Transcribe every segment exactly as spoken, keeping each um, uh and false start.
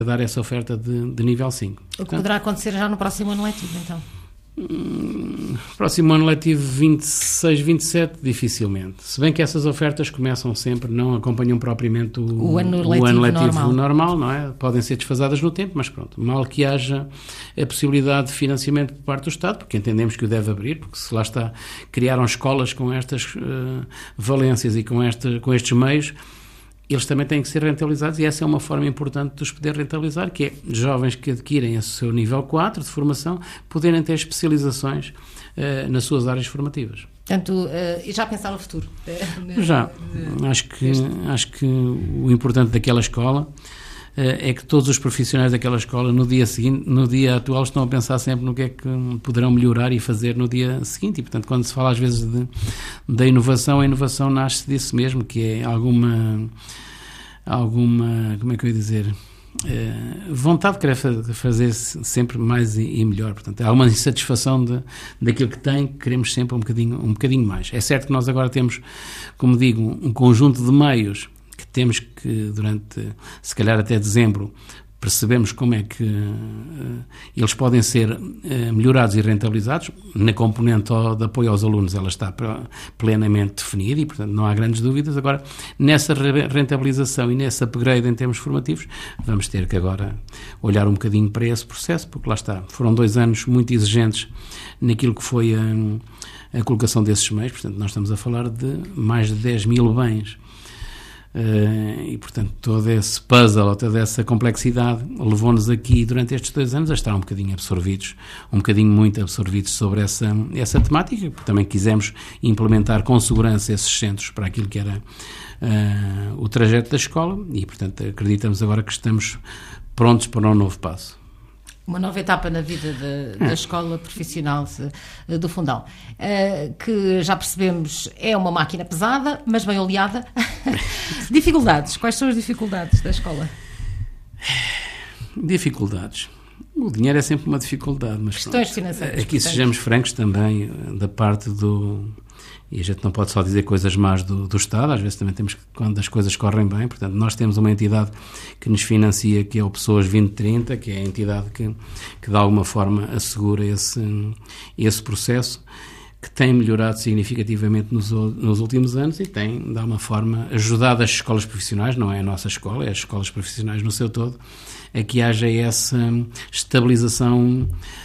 dar essa oferta de, de nível cinco. O que Portanto, poderá acontecer já no próximo ano letivo, então? Hum, próximo ano letivo vinte e seis, vinte e sete, dificilmente. Se bem que essas ofertas começam sempre, não acompanham propriamente o, o ano letivo, o ano letivo normal. normal, não é? Podem ser desfasadas no tempo, mas pronto, mal que haja a possibilidade de financiamento por parte do Estado, porque entendemos que o deve abrir, porque se lá está, criaram escolas com estas uh, valências e com, esta, com estes meios, eles também têm que ser rentabilizados e essa é uma forma importante de os poder rentabilizar, que é jovens que adquirem o seu nível quatro de formação poderem ter especializações uh, nas suas áreas formativas. Portanto, uh, e já pensar no futuro? Já. Acho que, acho que o importante daquela escola uh, é que todos os profissionais daquela escola no dia seguinte, no dia atual, estão a pensar sempre no que é que poderão melhorar e fazer no dia seguinte e, portanto, quando se fala às vezes de, da inovação, a inovação nasce disso mesmo, que é alguma... alguma, como é que eu ia dizer, uh, vontade de querer fazer sempre mais e, e melhor. Portanto, há uma insatisfação de, daquilo que tem, queremos sempre um bocadinho, um bocadinho mais. É certo que nós agora temos, como digo, um conjunto de meios que temos que, durante, se calhar até dezembro, percebemos como é que uh, eles podem ser uh, melhorados e rentabilizados. Na componente de apoio aos alunos ela está plenamente definida e, portanto, não há grandes dúvidas. Agora, nessa rentabilização e nesse upgrade em termos formativos, vamos ter que agora olhar um bocadinho para esse processo, porque lá está, foram dois anos muito exigentes naquilo que foi a, a colocação desses meios. Portanto, nós estamos a falar de mais de dez mil bens. Uh, e, portanto, todo esse puzzle, toda essa complexidade levou-nos aqui, durante estes dois anos, a estar um bocadinho absorvidos, um bocadinho muito absorvidos sobre essa, essa temática, porque também quisemos implementar com segurança esses centros para aquilo que era uh, o trajeto da escola e, portanto, acreditamos agora que estamos prontos para um novo passo. Uma nova etapa na vida de, da escola profissional de, do Fundão, uh, que já percebemos é uma máquina pesada, mas bem oleada. Dificuldades, quais são as dificuldades da escola? Dificuldades. O dinheiro é sempre uma dificuldade, mas questões financeiras. Aqui portanto. Sejamos francos também da parte do... E a gente não pode só dizer coisas más do, do Estado, às vezes também temos que, quando as coisas correm bem, portanto, nós temos uma entidade que nos financia, que é o Pessoas vinte trinta, que é a entidade que, que de alguma forma assegura esse, esse processo, que tem melhorado significativamente nos, nos últimos anos e tem, de alguma forma, ajudado as escolas profissionais, não é a nossa escola, é as escolas profissionais no seu todo, a que haja essa estabilização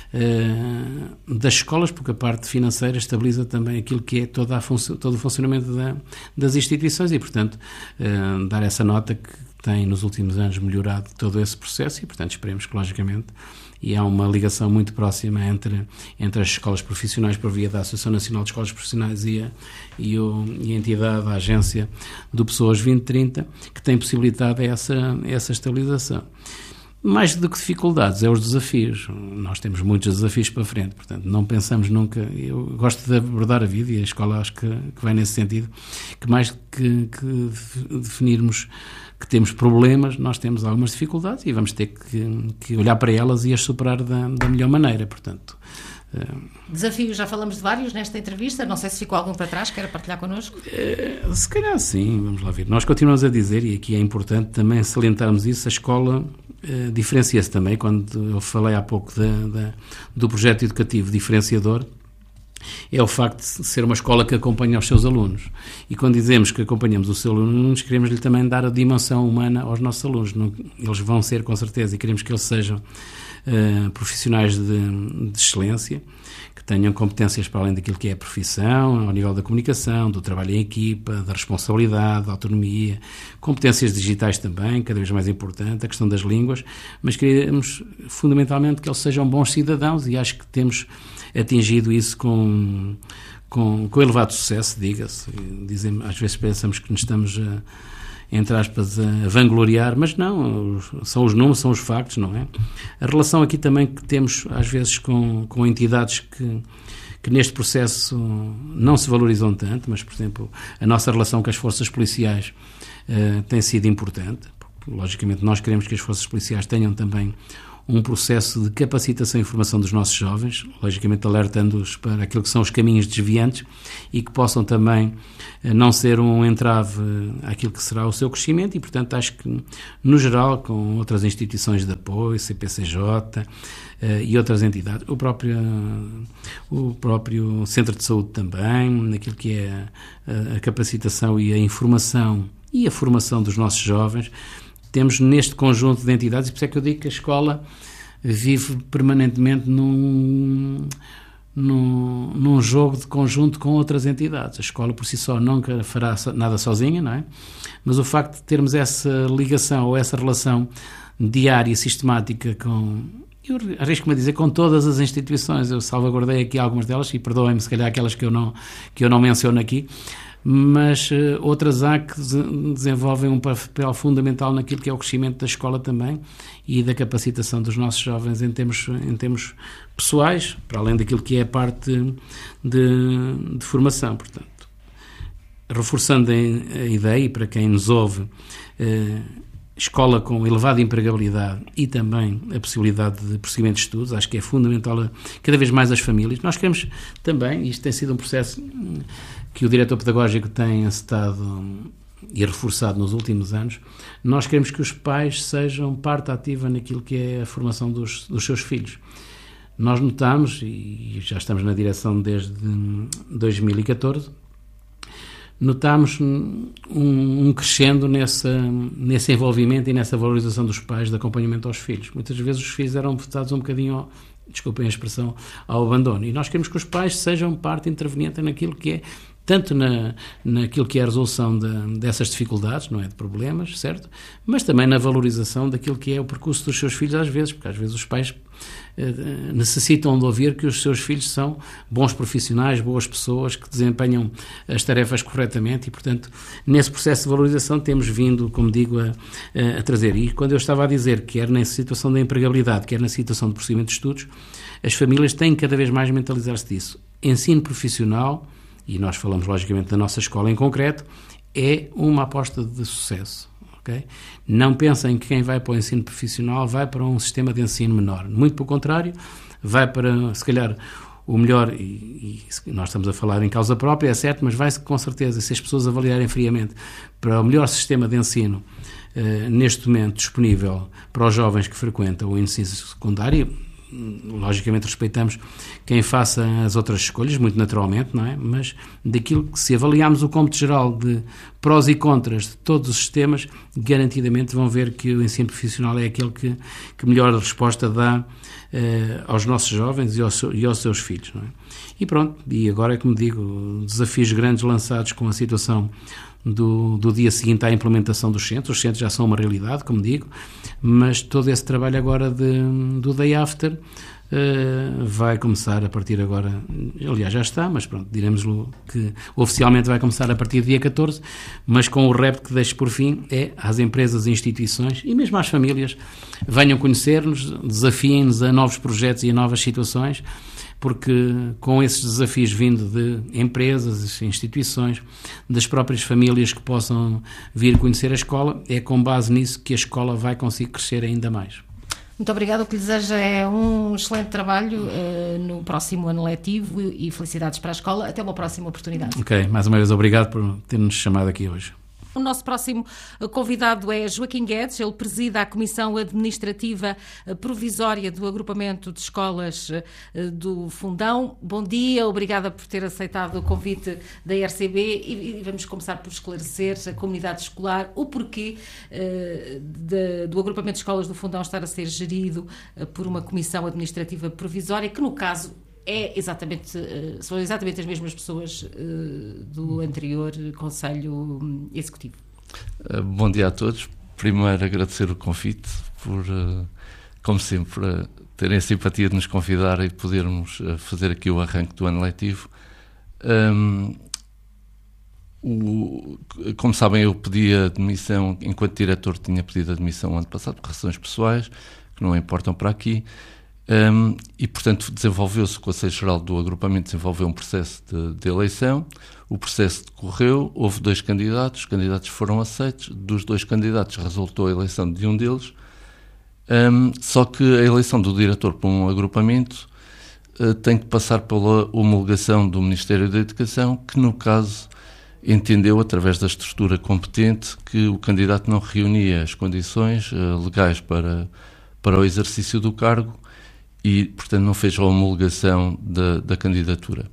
uh, das escolas, porque a parte financeira estabiliza também aquilo que é toda a funcio- todo o funcionamento da, das instituições e, portanto, uh, dar essa nota que tem nos últimos anos melhorado todo esse processo e, portanto, esperemos que, logicamente, e há uma ligação muito próxima entre, entre as escolas profissionais por via da Associação Nacional de Escolas Profissionais e a, e o, e a entidade, a agência do Pessoas vinte trinta, que tem possibilitado essa, essa estabilização. Mais do que dificuldades, é os desafios. Nós temos muitos desafios para frente, portanto, não pensamos nunca... Eu gosto de abordar a vida e a escola acho que, que vai nesse sentido, que mais que, que definirmos que temos problemas, nós temos algumas dificuldades e vamos ter que, que olhar para elas e as superar da, da melhor maneira, portanto... Desafios, já falamos de vários nesta entrevista, não sei se ficou algum para trás, quer partilhar connosco? É, se calhar sim, vamos lá ver. Nós continuamos a dizer, e aqui é importante também salientarmos isso, a escola uh, diferencia-se também, quando eu falei há pouco da, da, do projeto educativo diferenciador, é o facto de ser uma escola que acompanha os seus alunos. E quando dizemos que acompanhamos os seus alunos, queremos-lhe também dar a dimensão humana aos nossos alunos. Não, eles vão ser, com certeza, e queremos que eles sejam uh, profissionais de, de excelência, que tenham competências para além daquilo que é a profissão, ao nível da comunicação, do trabalho em equipa, da responsabilidade, da autonomia, competências digitais também, cada vez mais importante, a questão das línguas, mas queremos fundamentalmente que eles sejam bons cidadãos e acho que temos atingido isso com, com, com elevado sucesso, diga-se. Dizem, às vezes pensamos que nos estamos, a, entre aspas, a vangloriar, mas não, são os números, são os factos, não é? A relação aqui também que temos, às vezes, com, com entidades que, que neste processo não se valorizam tanto, mas, por exemplo, a nossa relação com as forças policiais uh, tem sido importante, porque, logicamente, nós queremos que as forças policiais tenham também um processo de capacitação e formação dos nossos jovens, logicamente alertando-os para aquilo que são os caminhos desviantes e que possam também não ser um entrave àquilo que será o seu crescimento e, portanto, acho que, no geral, com outras instituições de apoio, C P C J uh, e outras entidades, o próprio, o próprio Centro de Saúde também, naquilo que é a, a capacitação e a informação e a formação dos nossos jovens, temos neste conjunto de entidades, e por isso é que eu digo que a escola vive permanentemente num, num, num jogo de conjunto com outras entidades. A escola por si só nunca fará nada sozinha, não é? Mas o facto de termos essa ligação ou essa relação diária e sistemática com, eu arrisco-me a dizer, com todas as instituições, eu salvaguardei aqui algumas delas e perdoem-me se calhar aquelas que eu não, que eu não menciono aqui, mas uh, outras há que desenvolvem um papel fundamental naquilo que é o crescimento da escola também e da capacitação dos nossos jovens em termos, em termos pessoais, para além daquilo que é a parte de, de formação. Portanto, reforçando a, a ideia, e para quem nos ouve, uh, escola com elevada empregabilidade e também a possibilidade de prosseguimento de estudos, acho que é fundamental a, cada vez mais as famílias. Nós queremos também, isto tem sido um processo que o diretor pedagógico tem encetado e reforçado nos últimos anos, nós queremos que os pais sejam parte ativa naquilo que é a formação dos, dos seus filhos. Nós notamos, e já estamos na direção desde dois mil e catorze, notamos um, um crescendo nessa, nesse envolvimento e nessa valorização dos pais de acompanhamento aos filhos. Muitas vezes os filhos eram votados um bocadinho, ao, desculpem a expressão, ao abandono. E nós queremos que os pais sejam parte interveniente naquilo que é, tanto na, naquilo que é a resolução de, dessas dificuldades, não é, de problemas, certo? Mas também na valorização daquilo que é o percurso dos seus filhos às vezes, porque às vezes os pais eh, necessitam de ouvir que os seus filhos são bons profissionais, boas pessoas, que desempenham as tarefas corretamente e, portanto, nesse processo de valorização temos vindo, como digo, a, a trazer. E quando eu estava a dizer que quer na situação da empregabilidade, quer na situação de prosseguimento de estudos, as famílias têm cada vez mais mentalizar-se disso. Ensino profissional, e nós falamos logicamente da nossa escola em concreto, é uma aposta de sucesso. Okay? Não pensem que quem vai para o ensino profissional vai para um sistema de ensino menor. Muito pelo contrário, vai para, se calhar, o melhor, e, e nós estamos a falar em causa própria, é certo, mas vai-se com certeza, se as pessoas avaliarem friamente, para o melhor sistema de ensino uh, neste momento disponível para os jovens que frequentam o ensino secundário. Logicamente respeitamos quem faça as outras escolhas, muito naturalmente, não é? Mas daquilo que, se avaliarmos o cômputo geral de prós e contras de todos os sistemas, garantidamente vão ver que o ensino profissional é aquele que, que melhor resposta dá eh, aos nossos jovens e aos, e aos seus filhos, não é? E pronto, e agora é como digo, desafios grandes lançados com a situação Do, do dia seguinte à implementação dos centros. Os centros já são uma realidade, como digo, mas todo esse trabalho agora de, do Day After uh, vai começar a partir agora, aliás já está, mas pronto, diremos-lo que oficialmente vai começar a partir do dia catorze, mas com o repto que deixo por fim é às empresas e instituições e mesmo às famílias, venham conhecer-nos, desafiem-nos a novos projetos e a novas situações, porque com esses desafios vindo de empresas, instituições, das próprias famílias que possam vir conhecer a escola, é com base nisso que a escola vai conseguir crescer ainda mais. Muito obrigada, o que lhe desejo é um excelente trabalho uh, no próximo ano letivo e felicidades para a escola. Até uma próxima oportunidade. Ok, mais uma vez obrigado por ter-nos chamado aqui hoje. O nosso próximo convidado é Joaquim Guedes, ele presida a Comissão Administrativa Provisória do Agrupamento de Escolas do Fundão. Bom dia, obrigada por ter aceitado o convite da R C B e vamos começar por esclarecer a comunidade escolar o porquê uh, de, do Agrupamento de Escolas do Fundão estar a ser gerido uh, por uma Comissão Administrativa Provisória, que no caso É exatamente, são exatamente as mesmas pessoas uh, do anterior Conselho Executivo. Uh, bom dia a todos. Primeiro agradecer o convite por, uh, como sempre, uh, terem a simpatia de nos convidar e podermos uh, fazer aqui o arranque do ano letivo. Um, o, como sabem, eu pedi a demissão, enquanto diretor tinha pedido a demissão ano passado por razões pessoais, que não importam para aqui. Um, e, portanto, desenvolveu-se, o Conselho Geral do Agrupamento desenvolveu um processo de, de eleição, o processo decorreu, houve dois candidatos, os candidatos foram aceitos, dos dois candidatos resultou a eleição de um deles Um, só que a eleição do diretor para um agrupamento uh, tem que passar pela homologação do Ministério da Educação, que no caso entendeu, através da estrutura competente, que o candidato não reunia as condições uh, legais para, para o exercício do cargo e, portanto, não fez a homologação da, da candidatura.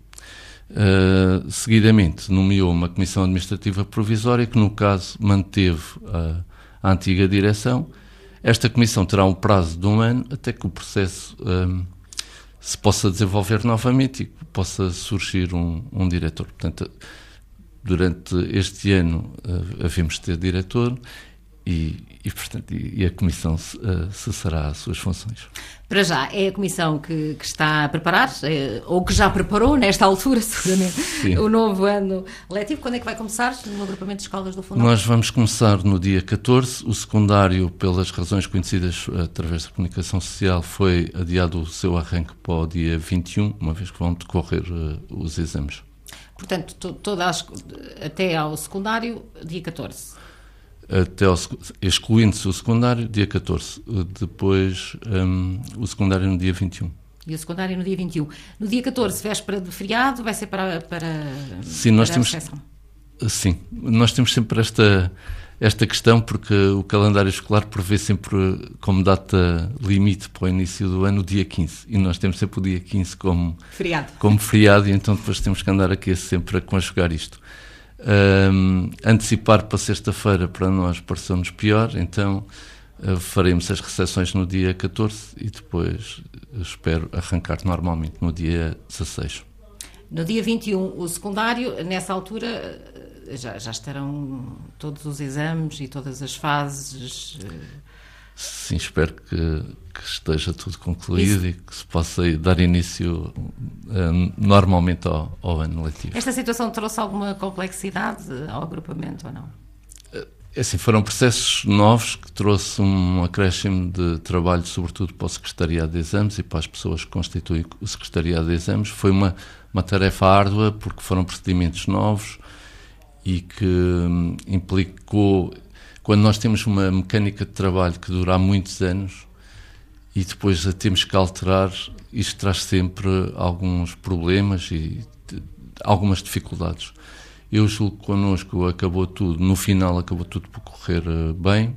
Uh, seguidamente, nomeou uma comissão administrativa provisória que, no caso, manteve a, a antiga direção. Esta comissão terá um prazo de um ano até que o processo um, se possa desenvolver novamente e que possa surgir um, um diretor. Portanto, durante este ano uh, havemos de ter diretor e, e, portanto, e, e a comissão uh, cessará as suas funções. Para já, é a comissão que, que está a preparar, é, ou que já preparou, nesta altura, seguramente, Sim. o novo ano letivo. Quando é que vai começar no agrupamento de escolas do Fundão? Nós vamos começar no dia catorze. O secundário, pelas razões conhecidas através da comunicação social, foi adiado o seu arranque para o dia vinte e um, uma vez que vão decorrer uh, os exames. Portanto, to, toda as, até ao secundário, dia catorze. Até ao, excluindo-se o secundário, dia catorze. Depois, um, o secundário no dia vinte e um. E o secundário no dia vinte e um. No dia catorze, véspera de feriado, vai ser para, para, sim, nós para temos, a recepção? Sim, nós temos sempre esta, esta questão, porque o calendário escolar prevê sempre como data limite para o início do ano o dia quinze. E nós temos sempre o dia quinze como feriado. Como feriado, e então depois temos que andar aqui sempre a conjugar isto. Um, antecipar para sexta-feira para nós pareceu-nos pior, então uh, faremos as recepções no dia catorze e depois uh, espero arrancar normalmente no dia dezasseis. No dia vinte e um, o secundário, nessa altura já, já estarão todos os exames e todas as fases. Uh... Sim, espero que, que esteja tudo concluído. Isso. E que se possa dar início uh, normalmente ao, ao ano letivo. Esta situação trouxe alguma complexidade ao agrupamento ou não? É assim, foram processos novos que trouxe um acréscimo de trabalho, sobretudo para o Secretariado de Exames e para as pessoas que constituem o Secretariado de Exames. Foi uma, uma tarefa árdua porque foram procedimentos novos e que um, implicou... Quando nós temos uma mecânica de trabalho que dura há muitos anos e depois a temos que alterar, isto traz sempre alguns problemas e algumas dificuldades. Eu julgo que connosco acabou tudo, no final acabou tudo por correr bem.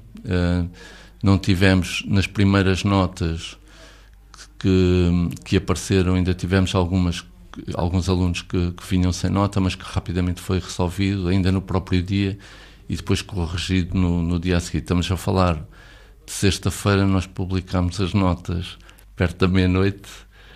Não tivemos, nas primeiras notas que, que apareceram, ainda tivemos algumas, alguns alunos que, que vinham sem nota, mas que rapidamente foi resolvido, ainda no próprio dia, e depois corrigido no, no dia a seguir. Estamos a falar de sexta-feira, nós publicámos as notas perto da meia-noite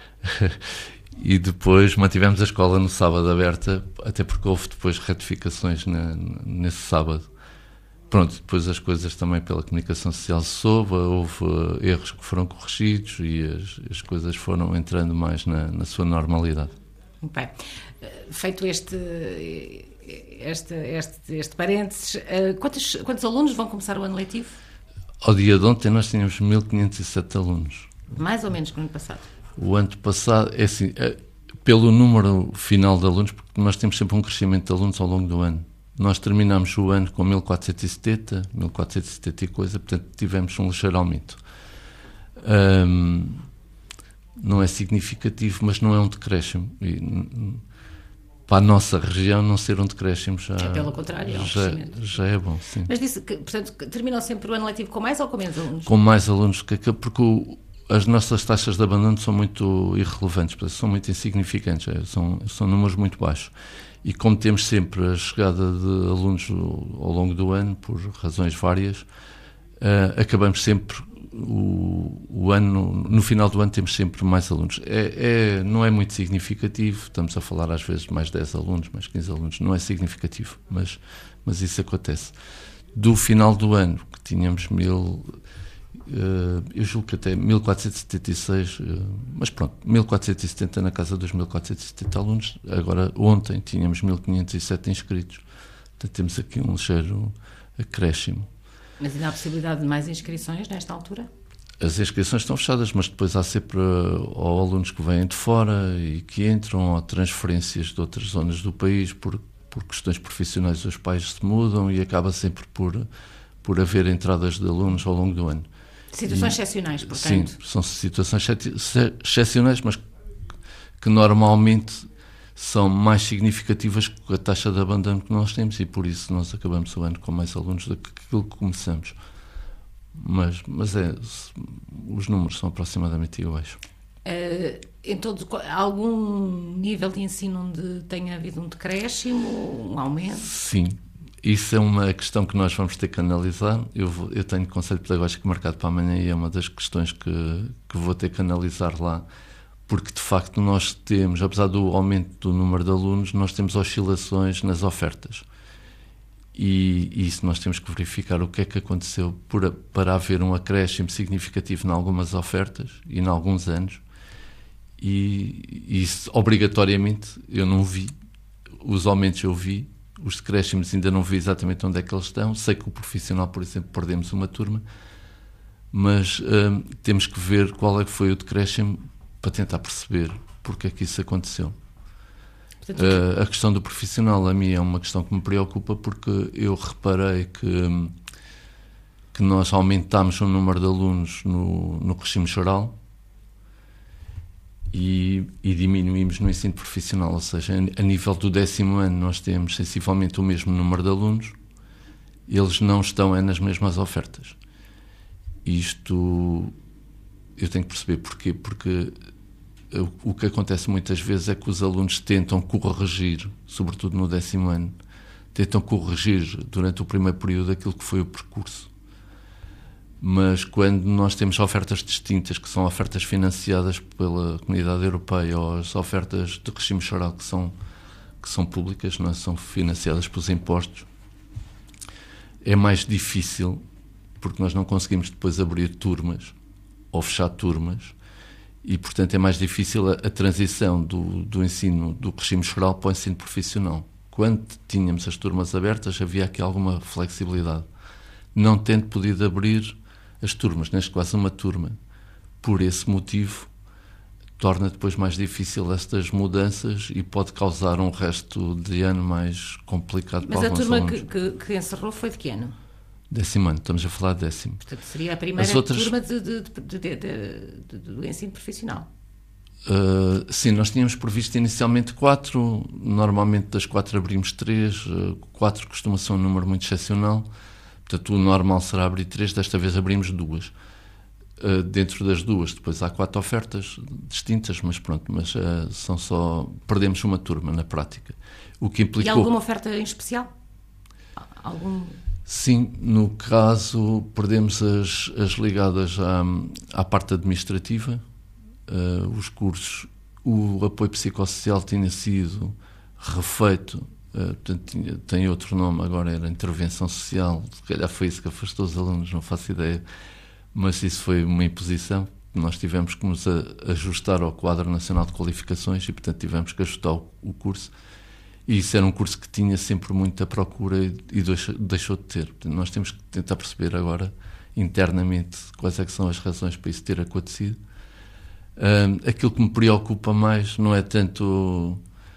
e depois mantivemos a escola no sábado aberta, até porque houve depois retificações na, nesse sábado. Pronto, depois as coisas também pela comunicação social se soube, houve erros que foram corrigidos e as, as coisas foram entrando mais na, na sua normalidade. Bem, feito este... Este, este, este parênteses, quantos, quantos alunos vão começar o ano letivo? Ao dia de ontem nós tínhamos mil quinhentos e sete alunos. Mais ou menos que no ano passado? O ano passado, é assim, é, pelo número final de alunos, porque nós temos sempre um crescimento de alunos ao longo do ano. Nós terminamos o ano com mil quatrocentos e setenta, mil quatrocentos e setenta e coisa, portanto tivemos um ligeiro aumento. Um, não é significativo, mas não é um decréscimo. E, para a nossa região não ser um decréscimo já é, pelo contrário, é um já, já é bom, sim. Mas disse que, portanto, terminam sempre o ano letivo com mais ou com menos alunos? Com mais alunos, porque o, as nossas taxas de abandono são muito irrelevantes, são muito insignificantes, é, são, são números muito baixos. E como temos sempre a chegada de alunos ao longo do ano, por razões várias, uh, acabamos sempre o, o ano, no final do ano temos sempre mais alunos. É, é, não é muito significativo, estamos a falar às vezes mais dez alunos, mais quinze alunos, não é significativo, mas, mas isso acontece. Do final do ano, que tínhamos mil, uh, eu julgo que até mil quatrocentos e setenta e seis, uh, mas pronto, mil quatrocentos e setenta na casa dos mil quatrocentos e setenta alunos, agora ontem tínhamos mil quinhentos e sete inscritos, portanto temos aqui um ligeiro acréscimo. Mas ainda há a possibilidade de mais inscrições nesta altura? As inscrições estão fechadas, mas depois há sempre ou alunos que vêm de fora e que entram, ou transferências de outras zonas do país por, por questões profissionais, os pais se mudam e acaba sempre por, por haver entradas de alunos ao longo do ano. Situações e, excepcionais, portanto. Sim, são situações excepcionais, mas que normalmente são mais significativas que a taxa de abandono que nós temos, e por isso nós acabamos o ano com mais alunos do que aquilo que começamos. Mas, mas é, os números são aproximadamente iguais. Uh, em todo, algum nível de ensino onde tenha havido um decréscimo, um aumento? Sim, isso é uma questão que nós vamos ter que analisar. Eu, vou, eu tenho Conselho Pedagógico marcado para amanhã e é uma das questões que, que vou ter que analisar lá, porque de facto nós temos, apesar do aumento do número de alunos, nós temos oscilações nas ofertas. E, e isso nós temos que verificar o que é que aconteceu por, para haver um acréscimo significativo em algumas ofertas e em alguns anos. E isso, obrigatoriamente, eu não vi. Os aumentos eu vi, os decréscimos ainda não vi exatamente onde é que eles estão. Sei que o profissional, por exemplo, perdemos uma turma, mas hum, temos que ver qual é que foi o decréscimo para tentar perceber porque é que isso aconteceu. Portanto, uh, a questão do profissional, a mim, é uma questão que me preocupa, porque eu reparei que, que nós aumentámos o número de alunos no, no regime geral e, e diminuímos no ensino profissional, ou seja, a nível do décimo ano nós temos sensivelmente o mesmo número de alunos, eles não estão é, nas mesmas ofertas. Isto eu tenho que perceber porquê, porque o que acontece muitas vezes é que os alunos tentam corrigir, sobretudo no décimo ano, tentam corrigir durante o primeiro período aquilo que foi o percurso. Mas quando nós temos ofertas distintas, que são ofertas financiadas pela Comunidade Europeia, ou as ofertas de regime geral que são, que são públicas, não é? São financiadas pelos impostos, é mais difícil, porque nós não conseguimos depois abrir turmas ou fechar turmas, e, portanto, é mais difícil a, a transição do, do ensino do regime geral para o ensino profissional. Quando tínhamos as turmas abertas, havia aqui alguma flexibilidade. Não tendo podido abrir as turmas, neste caso uma turma, por esse motivo, torna depois mais difícil estas mudanças e pode causar um resto de ano mais complicado. Mas para a alguns turma alunos. que, que, que encerrou foi de que ano? Décimo ano, estamos a falar de décimo. Portanto, seria a primeira outras... turma de, de, de, de, de, do ensino profissional. Uh, sim, nós tínhamos previsto inicialmente quatro, normalmente das quatro abrimos três, uh, quatro costuma ser um número muito excepcional, portanto o normal será abrir três, desta vez abrimos duas. Uh, dentro das duas, depois há quatro ofertas distintas, mas pronto, mas uh, são só, perdemos uma turma na prática. O que implicou... E alguma oferta em especial? Algum... Sim, no caso perdemos as, as ligadas à, à parte administrativa, uh, os cursos, o apoio psicossocial tinha sido refeito, uh, portanto, tinha, tem outro nome agora, era intervenção social, se calhar foi isso que afastou os alunos, não faço ideia, mas isso foi uma imposição, nós tivemos que nos a, ajustar ao quadro nacional de qualificações e, portanto, tivemos que ajustar o, o curso. E isso era um curso que tinha sempre muita procura e deixou, deixou de ter. Portanto, nós temos que tentar perceber agora, internamente, quais é que são as razões para isso ter acontecido. Um, aquilo que me preocupa mais não é tanto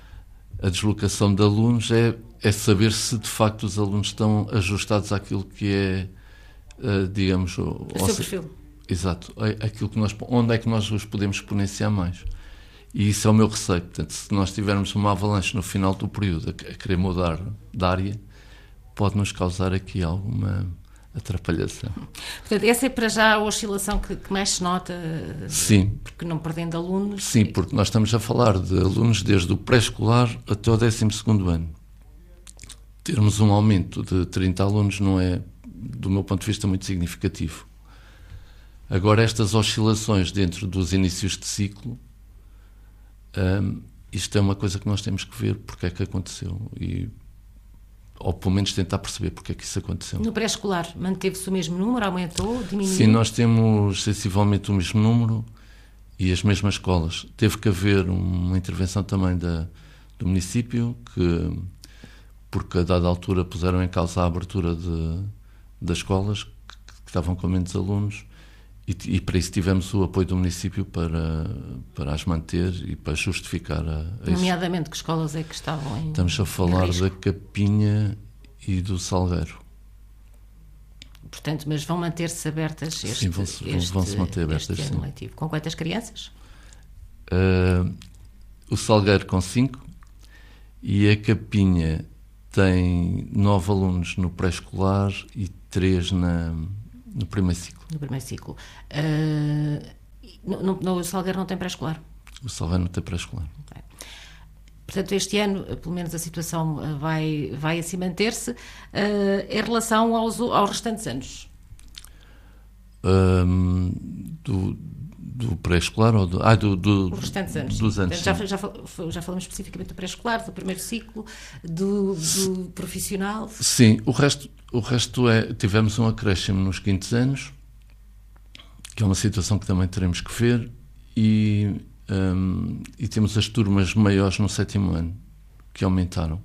a deslocação de alunos, é, é saber se, de facto, os alunos estão ajustados àquilo que é, uh, digamos... O, o seu perfil. Exato. Aquilo que nós, onde é que nós os podemos exponenciar mais. E isso é o meu receio. Portanto, se nós tivermos uma avalanche no final do período a querer mudar de área, pode-nos causar aqui alguma atrapalhação. Portanto, essa é para já a oscilação que, que mais se nota? Sim. Porque não perdendo alunos... Sim, porque nós estamos a falar de alunos desde o pré-escolar até o décimo segundo ano. Termos um aumento de trinta alunos não é, do meu ponto de vista, muito significativo. Agora, estas oscilações dentro dos inícios de ciclo, Um, isto é uma coisa que nós temos que ver porque é que aconteceu e, ou pelo menos tentar perceber porque é que isso aconteceu. No pré-escolar manteve-se o mesmo número, aumentou, diminuiu? Sim, nós temos sensivelmente o mesmo número e as mesmas escolas. Teve que haver uma intervenção também da, do município, que, porque a dada altura puseram em causa a abertura de, das escolas que, que estavam com menos alunos. E, e para isso tivemos o apoio do município para, para as manter e para justificar a, a Nomeadamente, que escolas é que estavam em Estamos a falar da Capinha e do Salgueiro. Portanto, mas vão manter-se abertas este, sim, vão-se, este, vão-se manter abertas, este ano sim. letivo. Com quantas crianças? Uh, o Salgueiro com cinco e a Capinha tem nove alunos no pré-escolar e três na, no primeiro ciclo. No primeiro ciclo. Uh, no, no, no, o Salgueiro não tem pré-escolar? O Salgueiro não tem pré-escolar. Okay. Portanto, este ano, pelo menos a situação vai, vai assim manter-se. Uh, em relação aos, aos restantes anos? Um, do, do pré-escolar ou do, ah, do, do, Os restantes anos. Dos anos já, já, já falamos especificamente do pré-escolar, do primeiro ciclo, do, do profissional. Sim, o resto, o resto é. Tivemos um acréscimo nos quintos anos, que é uma situação que também teremos que ver, e. Um, e temos as turmas maiores no sétimo ano que aumentaram.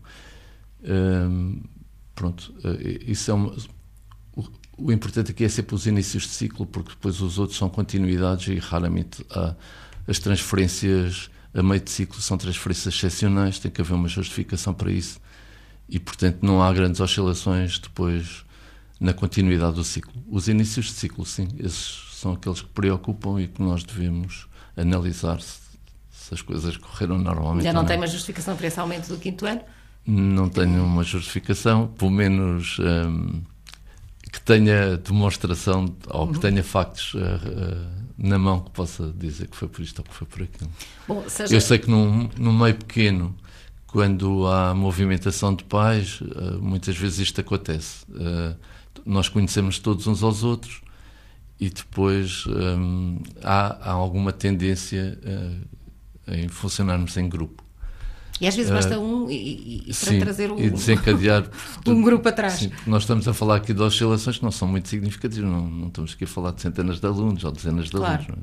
Um, pronto, isso é uma, o, o importante aqui é sempre os inícios de ciclo, porque depois os outros são continuidades e raramente há as transferências a meio de ciclo, são transferências excepcionais, tem que haver uma justificação para isso e, portanto, não há grandes oscilações depois na continuidade do ciclo. Os inícios de ciclo, sim, esses são aqueles que preocupam e que nós devemos analisar se, se as coisas correram normalmente. Já não tem uma justificação para esse aumento do quinto ano? Não tenho uma justificação, pelo menos um, que tenha demonstração ou que tenha factos uh, uh, na mão que possa dizer que foi por isto ou que foi por aquilo. Bom, seja... Eu sei que num, num meio pequeno, quando há movimentação de pais, uh, muitas vezes isto acontece. Uh, nós conhecemos todos uns aos outros, e depois hum, há, há alguma tendência uh, em funcionarmos em grupo. E às vezes basta um e, e sim, para trazer um, e desencadear um grupo atrás. Sim, nós estamos a falar aqui de oscilações que não são muito significativas, não, não estamos aqui a falar de centenas de alunos ou dezenas de claro. alunos.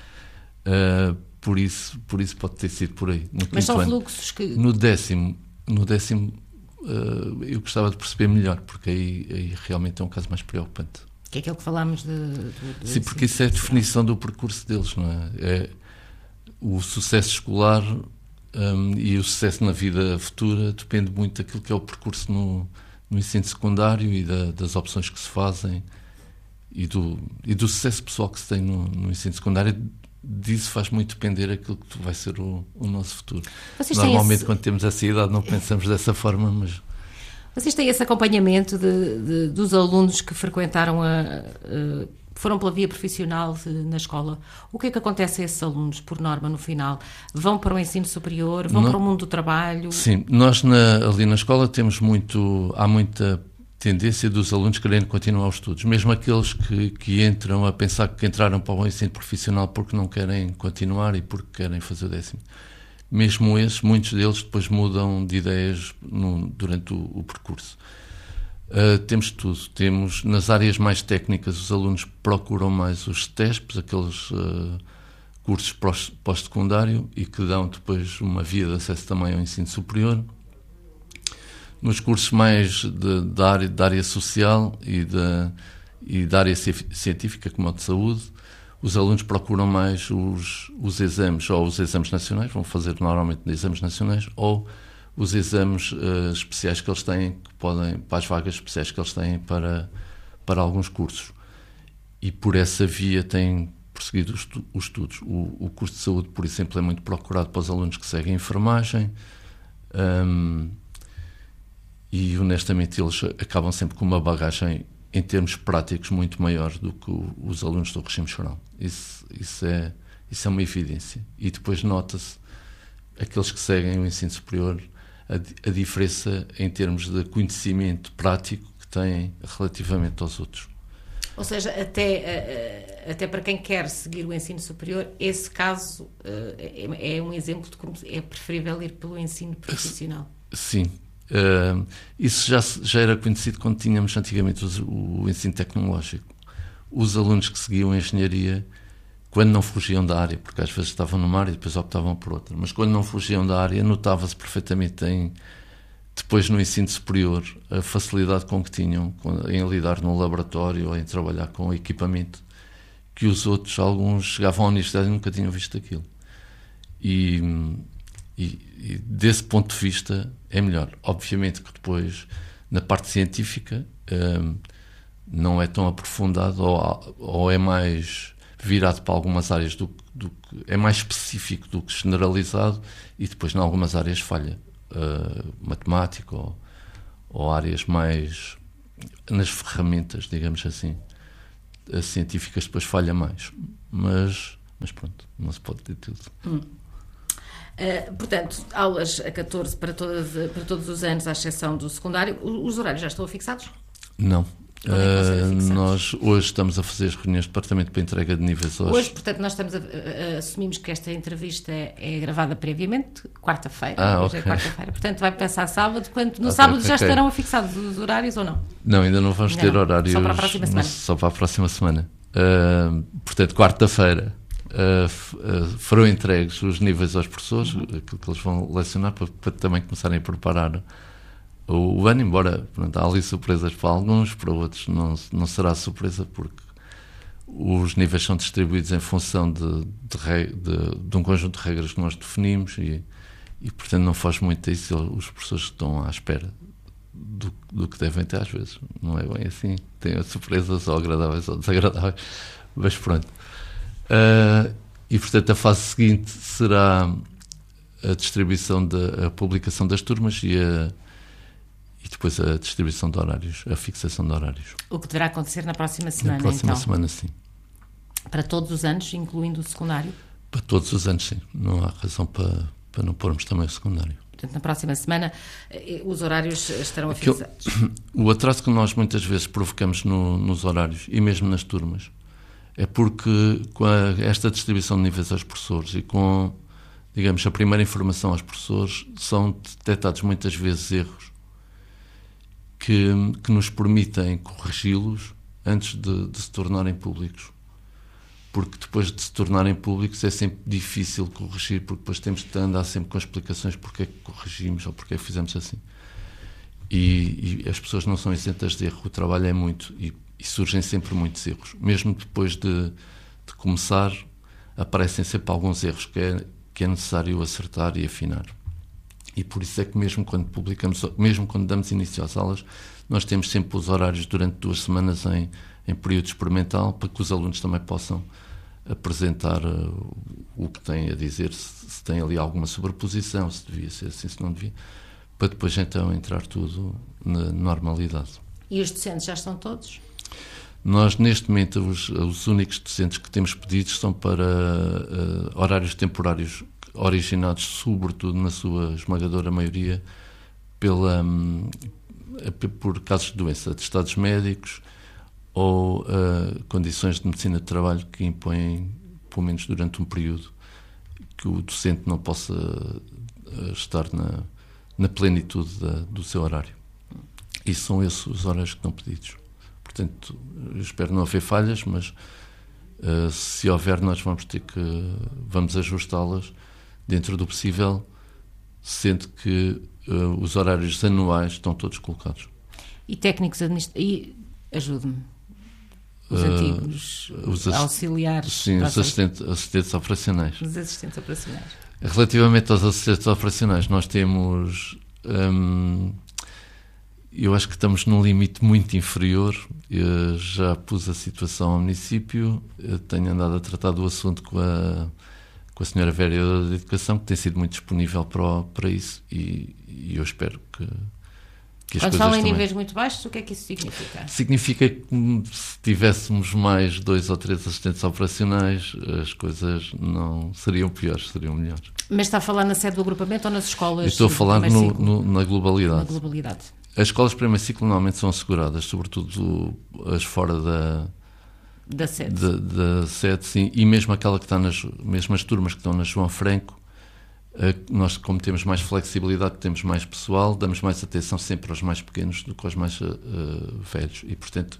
Uh, por, isso, por isso pode ter sido por aí. No Mas são ano. fluxos que... No décimo, no décimo uh, eu gostava de perceber melhor, porque aí, aí realmente é um caso mais preocupante. Que é aquilo que falámos de... de, de Sim, porque isso é a definição do percurso deles, não é? É o sucesso escolar um, e o sucesso na vida futura depende muito daquilo que é o percurso no, no ensino secundário e da, das opções que se fazem e do, e do sucesso pessoal que se tem no, no ensino secundário. Disso faz muito depender aquilo que vai ser o, o nosso futuro. Vocês Normalmente esse... quando temos essa idade não pensamos dessa forma, mas... Vocês têm esse acompanhamento de, de, dos alunos que frequentaram a, a, foram pela via profissional na escola? O que é que acontece a esses alunos, por norma, no final? Vão para o ensino superior? Vão não, para o mundo do trabalho? Sim, nós na, ali na escola temos muito, há muita tendência dos alunos querendo continuar os estudos, mesmo aqueles que, que entram a pensar que entraram para o ensino profissional porque não querem continuar e porque querem fazer o décimo. Mesmo esses, muitos deles depois mudam de ideias no, durante o, o percurso. Uh, temos tudo. Temos, nas áreas mais técnicas, os alunos procuram mais os T E S Ps, aqueles uh, cursos pós-secundário e que dão depois uma via de acesso também ao ensino superior. Nos cursos mais de, da, área, da área social e da, e da área científica, como o de saúde, os alunos procuram mais os, os exames, ou os exames nacionais, vão fazer normalmente exames nacionais, ou os exames uh, especiais que eles têm, que podem, para as vagas especiais que eles têm para, para alguns cursos. E por essa via têm prosseguido os, os estudos. O, o curso de saúde, por exemplo, é muito procurado para os alunos que seguem enfermagem, um, e honestamente eles acabam sempre com uma bagagem em termos práticos muito maior do que os alunos do regime geral. Isso, isso, é, isso é uma evidência. E depois nota-se, aqueles que seguem o ensino superior, a, a diferença em termos de conhecimento prático que têm relativamente aos outros. Ou seja, até, até para quem quer seguir o ensino superior, esse caso é, é um exemplo de como é preferível ir pelo ensino profissional. Sim. Uh, isso já, já era conhecido quando tínhamos antigamente o, o ensino tecnológico. Os alunos que seguiam a engenharia, quando não fugiam da área, porque às vezes estavam numa área e depois optavam por outra, mas quando não fugiam da área, notava-se perfeitamente em, depois no ensino superior, a facilidade com que tinham em lidar no laboratório ou em trabalhar com equipamento, que os outros, alguns, chegavam à universidade e nunca tinham visto aquilo. E... E, e desse ponto de vista é melhor. Obviamente que depois, na parte científica, um, não é tão aprofundado ou, ou é mais virado para algumas áreas do, do que é mais específico do que generalizado, e depois em algumas áreas falha, uh, matemática ou, ou áreas mais nas ferramentas, digamos assim, as científicas depois falha mais, mas, mas pronto, não se pode ter tudo. Hum. Uh, portanto, aulas a catorze para, todas, para todos os anos, à exceção do secundário. Os horários já estão fixados? Não. É uh, nós hoje estamos a fazer as reuniões do Departamento para entrega de níveis hoje. Hoje, portanto, nós estamos a, a, a, assumimos que esta entrevista é, é gravada previamente, quarta-feira. Ah, hoje okay. é quarta-feira. Portanto, vai pensar sábado, quando no okay, sábado okay, já okay. estarão fixados os horários ou não? Não, ainda não vamos ainda ter não. horários. Só para a próxima semana. Só para a próxima semana. Uh, portanto, quarta-feira uh, f, uh, foram entregues os níveis aos professores, uhum. aquilo que eles vão lecionar, para, para também começarem a preparar o, o ano, embora pronto, há ali surpresas para alguns, para outros não, não será surpresa, porque os níveis são distribuídos em função de, de, reg, de, de um conjunto de regras que nós definimos e, e portanto não foge muito a isso. Os professores estão à espera do, do que devem ter às vezes, não é bem assim, tem surpresas ou agradáveis ou desagradáveis, mas pronto. Uh, e portanto a fase seguinte será a distribuição, de, a publicação das turmas e, a, e depois a distribuição de horários, a fixação de horários. O que deverá acontecer na próxima semana, Na próxima então. semana, sim. Para todos os anos, incluindo o secundário? Para todos os anos, sim. Não há razão para, para não pormos também o secundário. Portanto, na próxima semana os horários estarão Aquilo, fixados. O atraso que nós muitas vezes provocamos no, nos horários e mesmo nas turmas é porque com a, esta distribuição de níveis aos professores e com, digamos, a primeira informação aos professores são detectados muitas vezes erros que, que nos permitem corrigi-los antes de, de se tornarem públicos. Porque depois de se tornarem públicos é sempre difícil corrigir, porque depois temos de andar sempre com explicações porque é que corrigimos ou porque é que fizemos assim. E, e as pessoas não são isentas de erro, o trabalho é muito, e, e surgem sempre muitos erros. Mesmo depois de, de começar, aparecem sempre alguns erros que é, que é necessário acertar e afinar. E por isso é que mesmo quando publicamos, mesmo quando damos início às aulas, nós temos sempre os horários durante duas semanas em, em período experimental, para que os alunos também possam apresentar uh, o que têm a dizer, se, se tem ali alguma sobreposição, se devia ser assim, se não devia, para depois então entrar tudo na normalidade. E os docentes já estão todos? Nós, neste momento, os, os únicos docentes que temos pedidos são para uh, horários temporários originados, sobretudo, na sua esmagadora maioria, pela, um, por casos de doença, atestados médicos ou uh, condições de medicina de trabalho que impõem, pelo menos durante um período, que o docente não possa uh, estar na, na plenitude da, do seu horário. E são esses os horários que estão pedidos. Portanto, eu espero não haver falhas, mas uh, se houver, nós vamos ter que vamos ajustá-las dentro do possível, sendo que uh, os horários anuais estão todos colocados. E técnicos administrativos? Ajude-me. Os uh, antigos os auxiliares? Sim, os assistentes, assistentes operacionais. Os assistentes operacionais. Relativamente aos assistentes operacionais, nós temos... Um, eu acho que estamos num limite muito inferior. Eu já pus a situação ao município, eu tenho andado a tratar do assunto com a, com a senhora Vereadora da Educação, que tem sido muito disponível para, para isso, e, e eu espero que, que as Quando coisas falam em também... níveis muito baixos, o que é que isso significa? Significa que se tivéssemos mais dois ou três assistentes operacionais, as coisas não seriam piores, seriam melhores. Mas está a falar na sede do agrupamento ou nas escolas? Eu estou a falar no, no, na globalidade. Na globalidade. As escolas de primeiro ciclo normalmente são asseguradas, sobretudo as fora da, da sede, da, da sede, sim, e mesmo aquela que está nas mesmo as turmas que estão na João Franco, nós, como temos mais flexibilidade, temos mais pessoal, damos mais atenção sempre aos mais pequenos do que aos mais uh, velhos, e portanto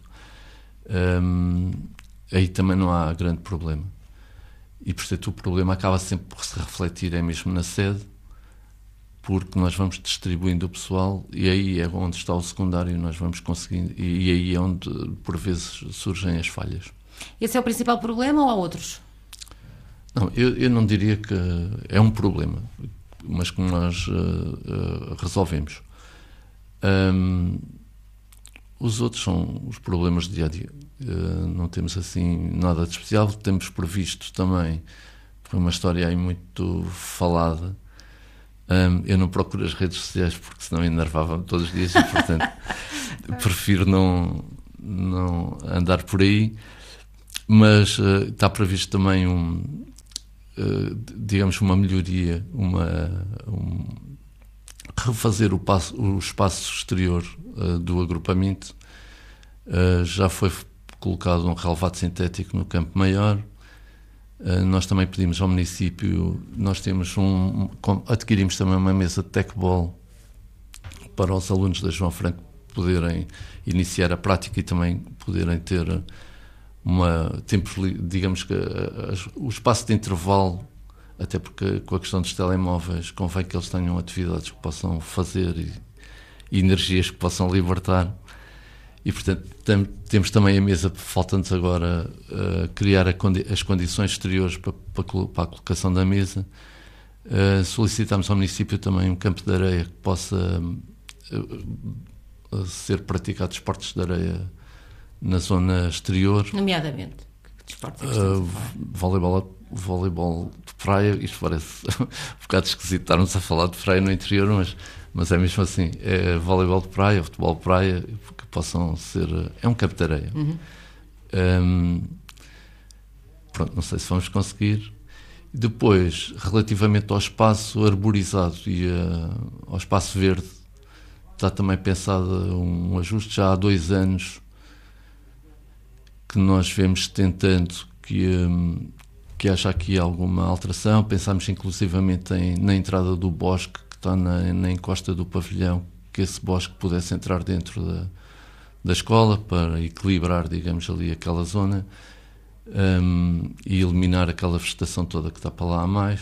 um, aí também não há grande problema, e portanto o problema acaba sempre por se refletir é mesmo na sede, porque nós vamos distribuindo o pessoal e aí é onde está o secundário, nós vamos conseguindo, e aí é onde por vezes surgem as falhas. Esse é o principal problema ou há outros? Não, eu, eu não diria que é um problema, mas que nós uh, uh, resolvemos. Um, os outros são os problemas do dia a dia. Uh, não temos assim nada de especial. Temos previsto também, foi uma história aí muito falada. Um, eu não procuro as redes sociais porque senão enervava-me todos os dias e, portanto, prefiro não, não andar por aí. Mas uh, está previsto também um, uh, digamos, uma melhoria, uma, um, refazer o, passo, o espaço exterior uh, do agrupamento. Uh, já foi colocado um relevado sintético no Campo Maior. Uh, nós também pedimos ao município, nós temos um, adquirimos também uma mesa de tecbol para os alunos da João Franco poderem iniciar a prática e também poderem ter uma, tempos, digamos que uh, o espaço de intervalo, até porque com a questão dos telemóveis convém que eles tenham atividades que possam fazer e, e energias que possam libertar. E, portanto, tem, temos também a mesa, falta-nos agora uh, criar a condi- as condições exteriores para, para, para a colocação da mesa. Uh, solicitamos ao município também um campo de areia que possa uh, uh, ser praticado esportes de areia na zona exterior. Nomeadamente, que desportos é que uh, voleibol, voleibol de praia, isto parece um bocado esquisito estarmos a falar de praia no interior, mas, mas é mesmo assim, é voleibol de praia, futebol de praia, que possam ser, é um campo de areia. Uhum. Um, pronto, não sei se vamos conseguir. Depois, relativamente ao espaço arborizado e uh, ao espaço verde, está também pensado um ajuste. Já há dois anos que nós vemos tentando que, um, que haja aqui alguma alteração. Pensámos inclusivamente em, na entrada do bosque que está na, na encosta do pavilhão, que esse bosque pudesse entrar dentro da, da escola para equilibrar, digamos, ali aquela zona. Um, e eliminar aquela vegetação toda que está para lá a mais.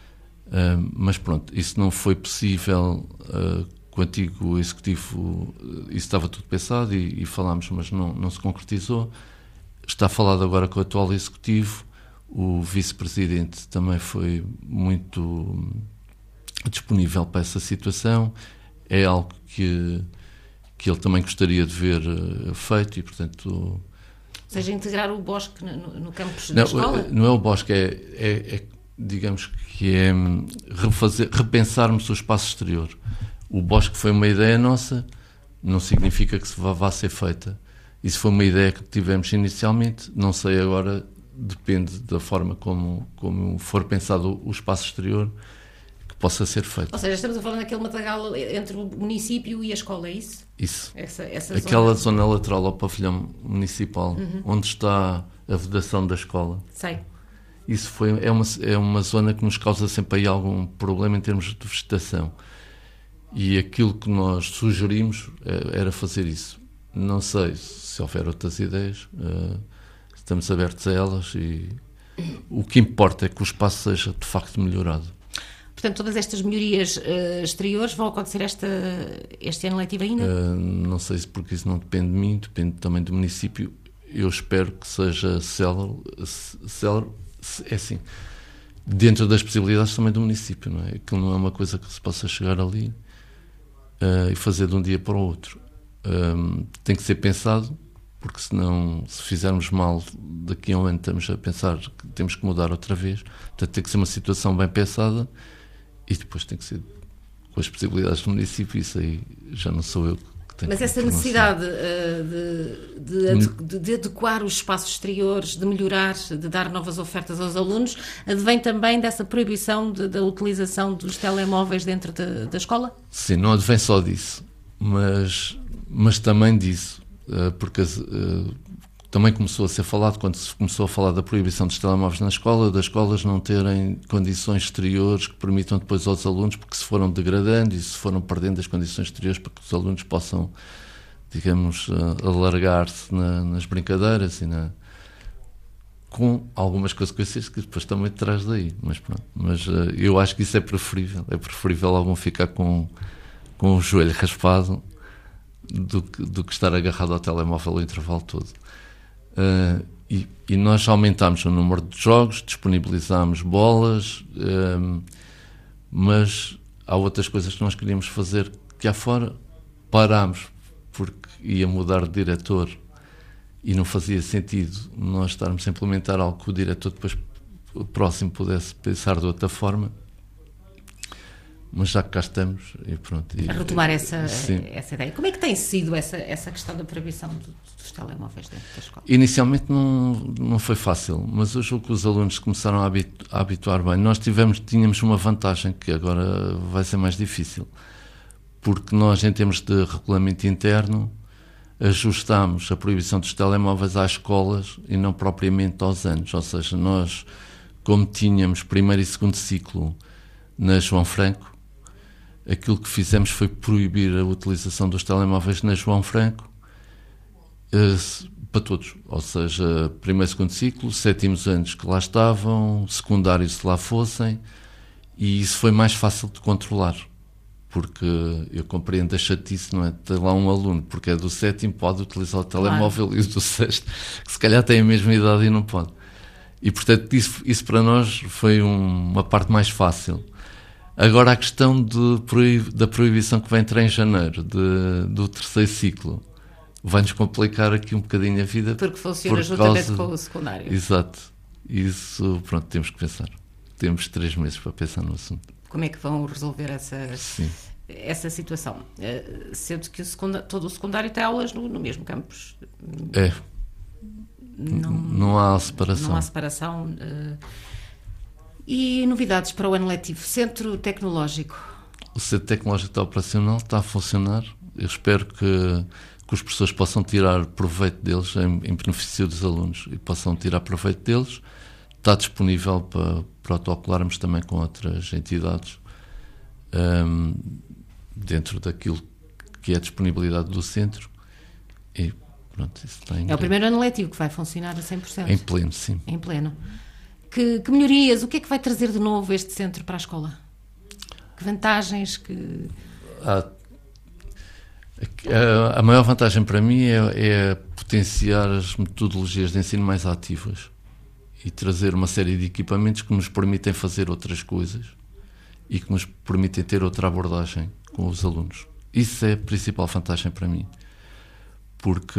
Um, mas pronto, isso não foi possível uh, com o antigo executivo. Isso estava tudo pensado e, e falámos, mas não, não se concretizou. Está falado agora com o atual executivo. O vice-presidente também foi muito disponível para essa situação. É algo que, que ele também gostaria de ver uh, feito e, portanto... Ou seja, integrar o bosque no, no campus não, da escola? Não é o bosque, é, é, é digamos que é refazer, repensarmos o espaço exterior. O bosque foi uma ideia nossa, não significa que se vá, vá ser feita. Isso foi uma ideia que tivemos inicialmente, não sei agora, depende da forma como, como for pensado o espaço exterior, que possa ser feito. Ou seja, estamos a falar daquele matagal entre o município e a escola, é isso? Isso. Essa, essa Aquela zona... zona lateral ao pavilhão municipal, uhum. onde está a vedação da escola. Sei. Isso foi, é, uma, é uma zona que nos causa sempre aí algum problema em termos de vegetação. E aquilo que nós sugerimos era fazer isso. Não sei se houver outras ideias, uh, estamos abertos a elas e o que importa é que o espaço seja de facto melhorado. Portanto, todas estas melhorias uh, exteriores vão acontecer esta, este ano letivo ainda? Uh, não sei se porque isso não depende de mim, depende também do município. Eu espero que seja célere, célere é assim, dentro das possibilidades também do município, não é? Aquilo não é uma coisa que se possa chegar ali uh, e fazer de um dia para o outro. Um, tem que ser pensado, porque senão, se fizermos mal, daqui a um ano estamos a pensar que temos que mudar outra vez. Portanto, tem que ser uma situação bem pensada. E depois tem que ser com as possibilidades do município, isso aí já não sou eu que tenho. Mas essa necessidade uh, de, de, de, de adequar os espaços exteriores, de melhorar, de dar novas ofertas aos alunos, advém também dessa proibição de, da utilização dos telemóveis dentro de, da escola? Sim, não advém só disso, mas, mas também disso, uh, porque uh, também começou a ser falado, quando se começou a falar da proibição dos telemóveis na escola, das escolas não terem condições exteriores que permitam depois aos alunos, porque se foram degradando e se foram perdendo as condições exteriores para que os alunos possam, digamos, alargar-se na, nas brincadeiras e na, com algumas consequências que depois também traz daí. Mas pronto, mas uh, eu acho que isso é preferível. É preferível algum ficar com, com o joelho raspado do que, do que estar agarrado ao telemóvel o intervalo todo. Uh, e, e nós aumentámos o número de jogos, disponibilizámos bolas, uh, mas há outras coisas que nós queríamos fazer que há fora parámos, porque ia mudar de diretor e não fazia sentido nós estarmos a implementar algo que o diretor depois próximo pudesse pensar de outra forma. Mas já que cá estamos e pronto. E, a retomar essa, essa ideia. Como é que tem sido essa, essa questão da proibição do, dos telemóveis dentro da escola? Inicialmente não, não foi fácil, mas eu julgo que os alunos começaram a, habitu, a habituar bem. Nós tivemos, tínhamos uma vantagem que agora vai ser mais difícil, porque nós, em termos de regulamento interno, ajustámos a proibição dos telemóveis às escolas e não propriamente aos anos. Ou seja, nós, como tínhamos primeiro e segundo ciclo na João Franco, aquilo que fizemos foi proibir a utilização dos telemóveis na João Franco eh, para todos, ou seja, primeiro e segundo ciclo, sétimos anos que lá estavam, secundário se lá fossem, e isso foi mais fácil de controlar, porque eu compreendo a chatice, não é? Tem lá um aluno, porque é do sétimo, pode utilizar o telemóvel, claro, e o do sexto, que se calhar tem a mesma idade e não pode. E, portanto, isso, isso para nós foi um, uma parte mais fácil. Agora, a questão de proib... da proibição que vai entrar em janeiro, de, do terceiro ciclo, vai-nos complicar aqui um bocadinho a vida. Porque funciona por juntamente causa... com o secundário. Exato. Isso, pronto, temos que pensar. Temos três meses para pensar no assunto. Como é que vão resolver essa, essa situação? Uh, sendo que o secundário, todo o secundário tem aulas no, no mesmo campus. É. Não, não há separação. Não há separação. Uh, e novidades para o ano letivo? Centro Tecnológico. O Centro Tecnológico está operacional, está a funcionar. Eu espero que, que os professores possam tirar proveito deles em, em benefício dos alunos e possam tirar proveito deles. Está disponível para protocolarmos também com outras entidades um, dentro daquilo que é a disponibilidade do centro. E pronto, isso tem... É o primeiro ano letivo que vai funcionar a cem por cento. Em pleno, sim. Em pleno. Que, que melhorias, o que é que vai trazer de novo este centro para a escola? Que vantagens? Que... A, a, a maior vantagem para mim é, é potenciar as metodologias de ensino mais ativas e trazer uma série de equipamentos que nos permitem fazer outras coisas e que nos permitem ter outra abordagem com os alunos. Isso é a principal vantagem para mim, porque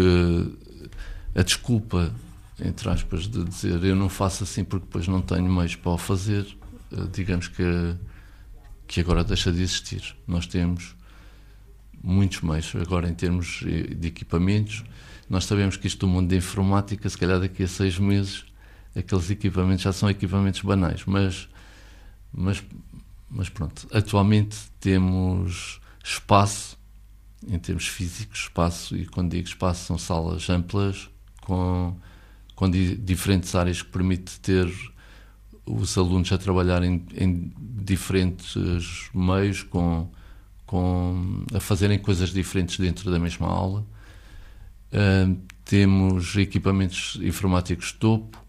a desculpa, entre aspas, de dizer eu não faço assim porque depois não tenho meios para o fazer, digamos que, que agora deixa de existir. Nós temos muitos meios agora em termos de equipamentos. Nós sabemos que isto do mundo da informática, se calhar daqui a seis meses aqueles equipamentos já são equipamentos banais, mas, mas, mas pronto, atualmente temos espaço, em termos físicos, espaço, e quando digo espaço são salas amplas, com, com di, diferentes áreas que permite ter os alunos a trabalhar em, em diferentes meios, com, com, a fazerem coisas diferentes dentro da mesma aula. Uh, temos equipamentos informáticos de topo,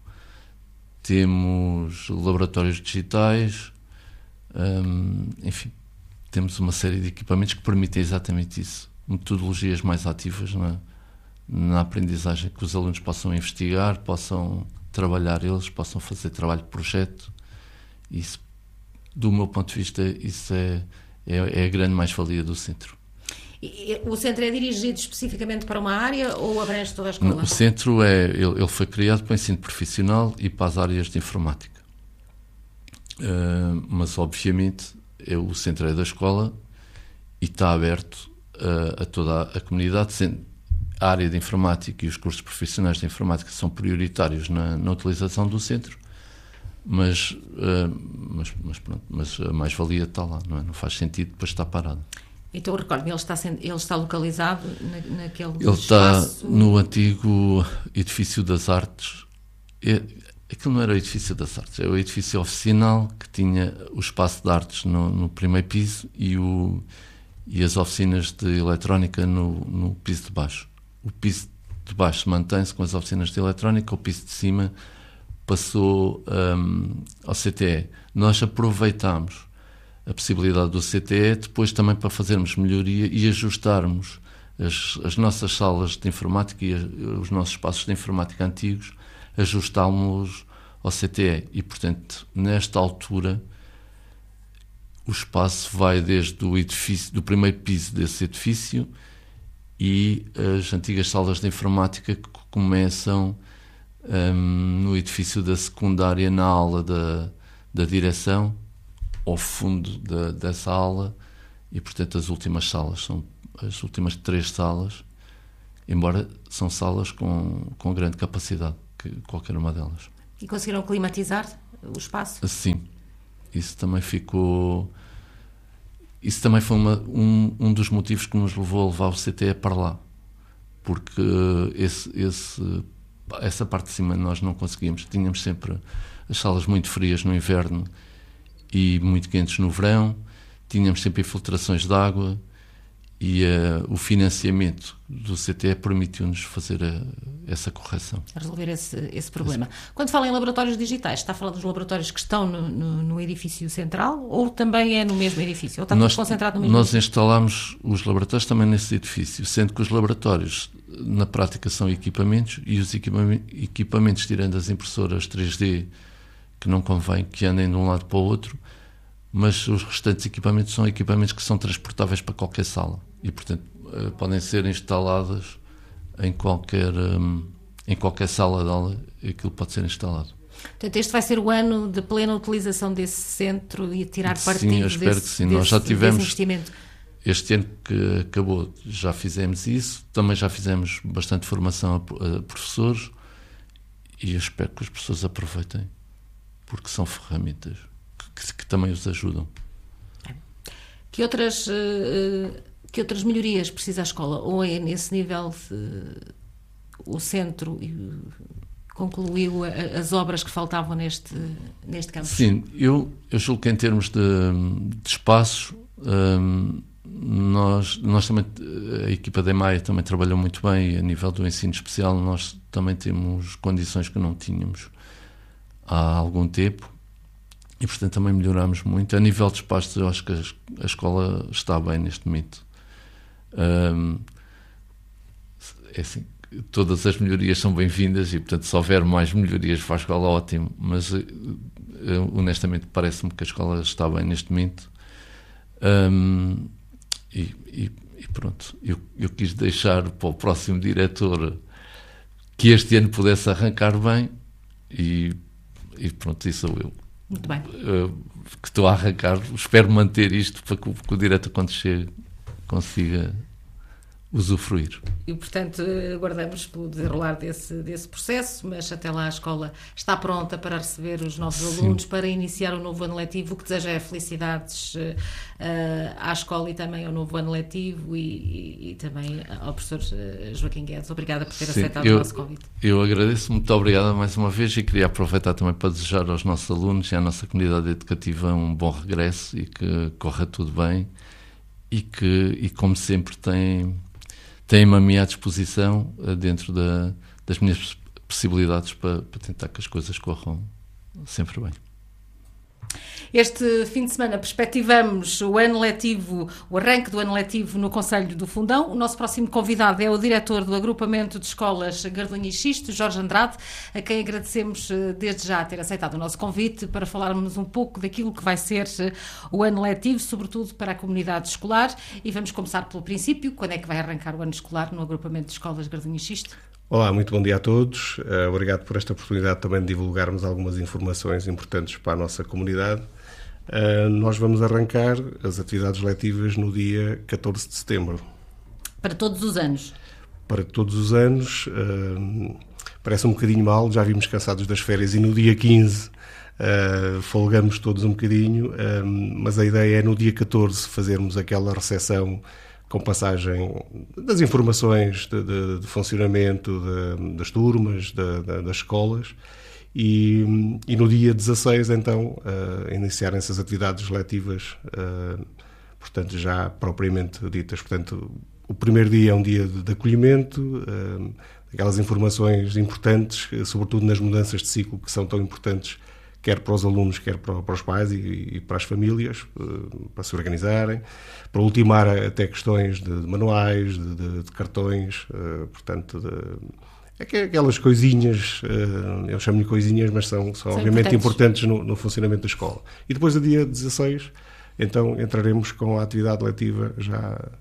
temos laboratórios digitais, hum, enfim, temos uma série de equipamentos que permitem exatamente isso. Metodologias mais ativas na, na aprendizagem, que os alunos possam investigar, possam trabalhar eles, possam fazer trabalho de projeto. Isso, do meu ponto de vista, isso é, é, é a grande mais-valia do centro. O centro é dirigido especificamente para uma área ou abrange toda a escola? O centro é, ele, ele foi criado para o ensino profissional e para as áreas de informática. Uh, mas, obviamente, é, o centro é da escola e está aberto uh, a toda a comunidade. A área de informática e os cursos profissionais de informática são prioritários na, na utilização do centro, mas, uh, mas, mas, pronto, mas a mais-valia está lá, não é? Não faz sentido depois estar parado. Então, recordo-me, ele está, sendo, ele está localizado na, naquele ele espaço... está no antigo Edifício das Artes. É, aquilo não era o Edifício das Artes, é o edifício oficinal que tinha o espaço de artes no, no primeiro piso e, o, e as oficinas de eletrónica no, no piso de baixo. O piso de baixo mantém-se com as oficinas de eletrónica, o piso de cima passou um, ao C T E. Nós aproveitámos a possibilidade do C T E depois também para fazermos melhoria e ajustarmos as, as nossas salas de informática e as, os nossos espaços de informática antigos, ajustá-los ao C T E. E, portanto, nesta altura, o espaço vai desde o edifício, do primeiro piso desse edifício e as antigas salas de informática que começam um, no edifício da secundária, na aula da, da direção, ao fundo da, dessa aula, e portanto as últimas salas são as últimas três salas, embora são salas com, com grande capacidade, que qualquer uma delas. E conseguiram climatizar o espaço? Sim, isso também ficou... Isso também foi uma, um, um dos motivos que nos levou a levar o C T E para lá, porque esse, esse, essa parte de cima nós não conseguíamos. Tínhamos sempre as salas muito frias no inverno e muito quentes no verão, tínhamos sempre infiltrações de água, e uh, o financiamento do C T E permitiu-nos fazer a, essa correção. A resolver esse, esse problema. Esse... Quando fala em laboratórios digitais, está a falar dos laboratórios que estão no, no, no edifício central, ou também é no mesmo edifício? Ou está nós, tudo concentrado no mesmo nós edifício? Instalámos os laboratórios também nesse edifício, sendo que os laboratórios, na prática, são equipamentos, e os equipamentos, tirando as impressoras três D, que não convém que andem de um lado para o outro, mas os restantes equipamentos são equipamentos que são transportáveis para qualquer sala e, portanto, podem ser instaladas em qualquer, um, em qualquer sala de aula, aquilo pode ser instalado. Portanto, este vai ser o ano de plena utilização desse centro e tirar partido sim, eu espero desse, que sim. desse, Nós já tivemos, investimento. Este ano que acabou, já fizemos isso, também já fizemos bastante formação a, a professores, e eu espero que os professores aproveitem, porque são ferramentas Que, que também os ajudam. Que outras, que outras melhorias precisa a escola? Ou é nesse nível o centro concluiu as obras que faltavam neste, neste campo? Sim, eu, eu julgo que em termos de, de espaços, hum, nós, nós também, a equipa da EMAIA também trabalhou muito bem, e a nível do ensino especial nós também temos condições que não tínhamos há algum tempo. E, portanto, também melhoramos muito. A nível de espaços, eu acho que a, a escola está bem neste momento. Um, é assim, todas as melhorias são bem-vindas e, portanto, se houver mais melhorias para a escola, ótimo. Mas, eu, honestamente, parece-me que a escola está bem neste momento. Um, e, e, e pronto, eu, eu quis deixar para o próximo diretor que este ano pudesse arrancar bem e, e pronto, isso sou eu. Muito bem. Uh, que estou a arrancar, espero manter isto para que o, que o diretor, quando chegue, consiga usufruir. E, portanto, aguardamos pelo desenrolar desse, desse processo, mas até lá a escola está pronta para receber os novos Sim. alunos, para iniciar o novo ano letivo. O que deseja é felicidades uh, à escola e também ao novo ano letivo, e, e, e também ao professor Joaquim Guedes. Obrigada por ter Sim, aceitado eu, o nosso convite. Eu agradeço, muito obrigada mais uma vez, e queria aproveitar também para desejar aos nossos alunos e à nossa comunidade educativa um bom regresso e que corra tudo bem, e que, e como sempre, tem... Tenho-me a minha à disposição, dentro da, das minhas possibilidades, para, para tentar que as coisas corram sempre bem. Este fim de semana perspectivamos o ano letivo, o arranque do ano letivo no Conselho do Fundão. O nosso próximo convidado é o diretor do Agrupamento de Escolas Gardelhinho e Xisto, Jorge Andrade, a quem agradecemos desde já ter aceitado o nosso convite para falarmos um pouco daquilo que vai ser o ano letivo, sobretudo para a comunidade escolar. E vamos começar pelo princípio. Quando é que vai arrancar o ano escolar no Agrupamento de Escolas Gardelhinho e Xisto? Olá, muito bom dia a todos. Uh, obrigado por esta oportunidade também de divulgarmos algumas informações importantes para a nossa comunidade. Uh, nós vamos arrancar as atividades letivas no dia catorze de setembro. Para todos os anos? Para todos os anos. Uh, parece um bocadinho mal, já vimos cansados das férias, e no dia quinze uh, folgamos todos um bocadinho, uh, mas a ideia é no dia catorze fazermos aquela recepção com passagem das informações de, de, de funcionamento de, das turmas, de, de, das escolas, e, e no dia dezasseis, então, uh, iniciarem-se as atividades letivas, uh, portanto, já propriamente ditas. Portanto, o primeiro dia é um dia de, de acolhimento, uh, aquelas informações importantes, sobretudo nas mudanças de ciclo, que são tão importantes, quer para os alunos, quer para, para os pais e, e para as famílias, para se organizarem, para ultimar até questões de, de manuais, de, de, de cartões, uh, portanto, de, aquelas coisinhas, uh, eu chamo-lhe coisinhas, mas são, são, são obviamente importantes, importantes no, no funcionamento da escola. E depois, do dia dezasseis, então, entraremos com a atividade letiva já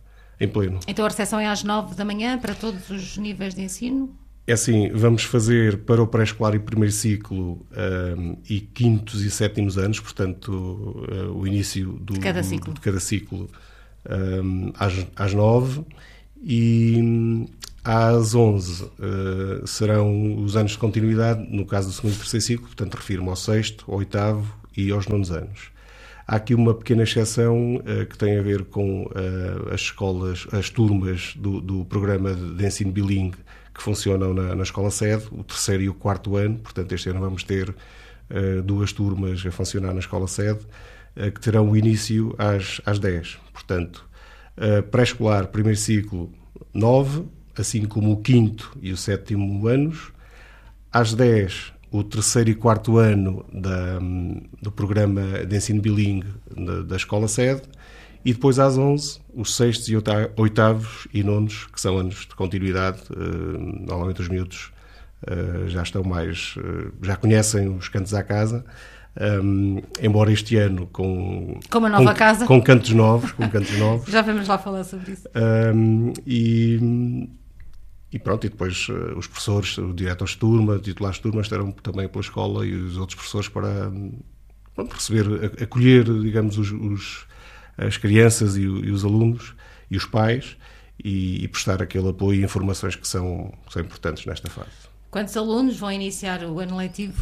em pleno. Então a recepção é às nove da manhã para todos os níveis de ensino? É assim, vamos fazer para o pré-escolar e primeiro ciclo um, e quintos e sétimos anos, portanto, uh, o início do, de cada ciclo, de cada ciclo um, às, às nove, e um, às onze uh, serão os anos de continuidade, no caso do segundo e terceiro ciclo, portanto, refiro-me ao sexto, ao oitavo e aos nonos anos. Há aqui uma pequena exceção uh, que tem a ver com uh, as escolas, as turmas do, do programa de ensino bilingue que funcionam na, na escola sede, o terceiro e o quarto ano. Portanto, este ano vamos ter uh, duas turmas a funcionar na escola sede, uh, que terão o início às, às dez. Portanto, uh, pré-escolar, primeiro ciclo, nove, assim como o quinto e o sétimo anos. Às dez, o terceiro e quarto ano da, do programa de ensino bilingue da, da escola sede. E depois às onze, os sextos e oitavos e nonos, que são anos de continuidade. Uh, normalmente os miúdos uh, já estão mais, uh, já conhecem os cantos à casa, um, embora este ano com, com uma nova com, casa, com cantos novos, com cantos novos. Já vamos lá falar sobre isso. Um, e, e pronto, e depois uh, os professores, os diretores de turma, titulares de turma, estarão também pela escola, e os outros professores para, para receber, acolher, digamos, os, os as crianças e, e os alunos e os pais, e, e prestar aquele apoio e informações que são, são importantes nesta fase. Quantos alunos vão iniciar o ano letivo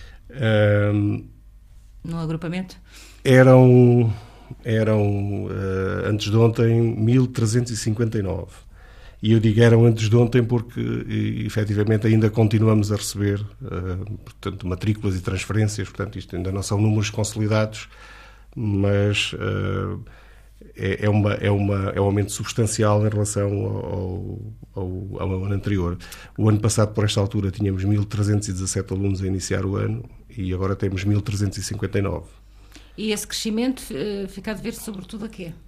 um, no agrupamento? Eram, eram uh, antes de ontem, mil trezentos e cinquenta e nove. E eu digo eram antes de ontem porque, e, efetivamente, ainda continuamos a receber uh, portanto, matrículas e transferências. Portanto, isto ainda não são números consolidados, mas uh, é, é, uma, é, uma, é um aumento substancial em relação ao, ao, ao ano anterior. O ano passado, por esta altura, tínhamos mil trezentos e dezassete alunos a iniciar o ano, e agora temos mil trezentos e cinquenta e nove. E esse crescimento uh, fica a dever sobretudo a quê?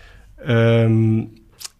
Um,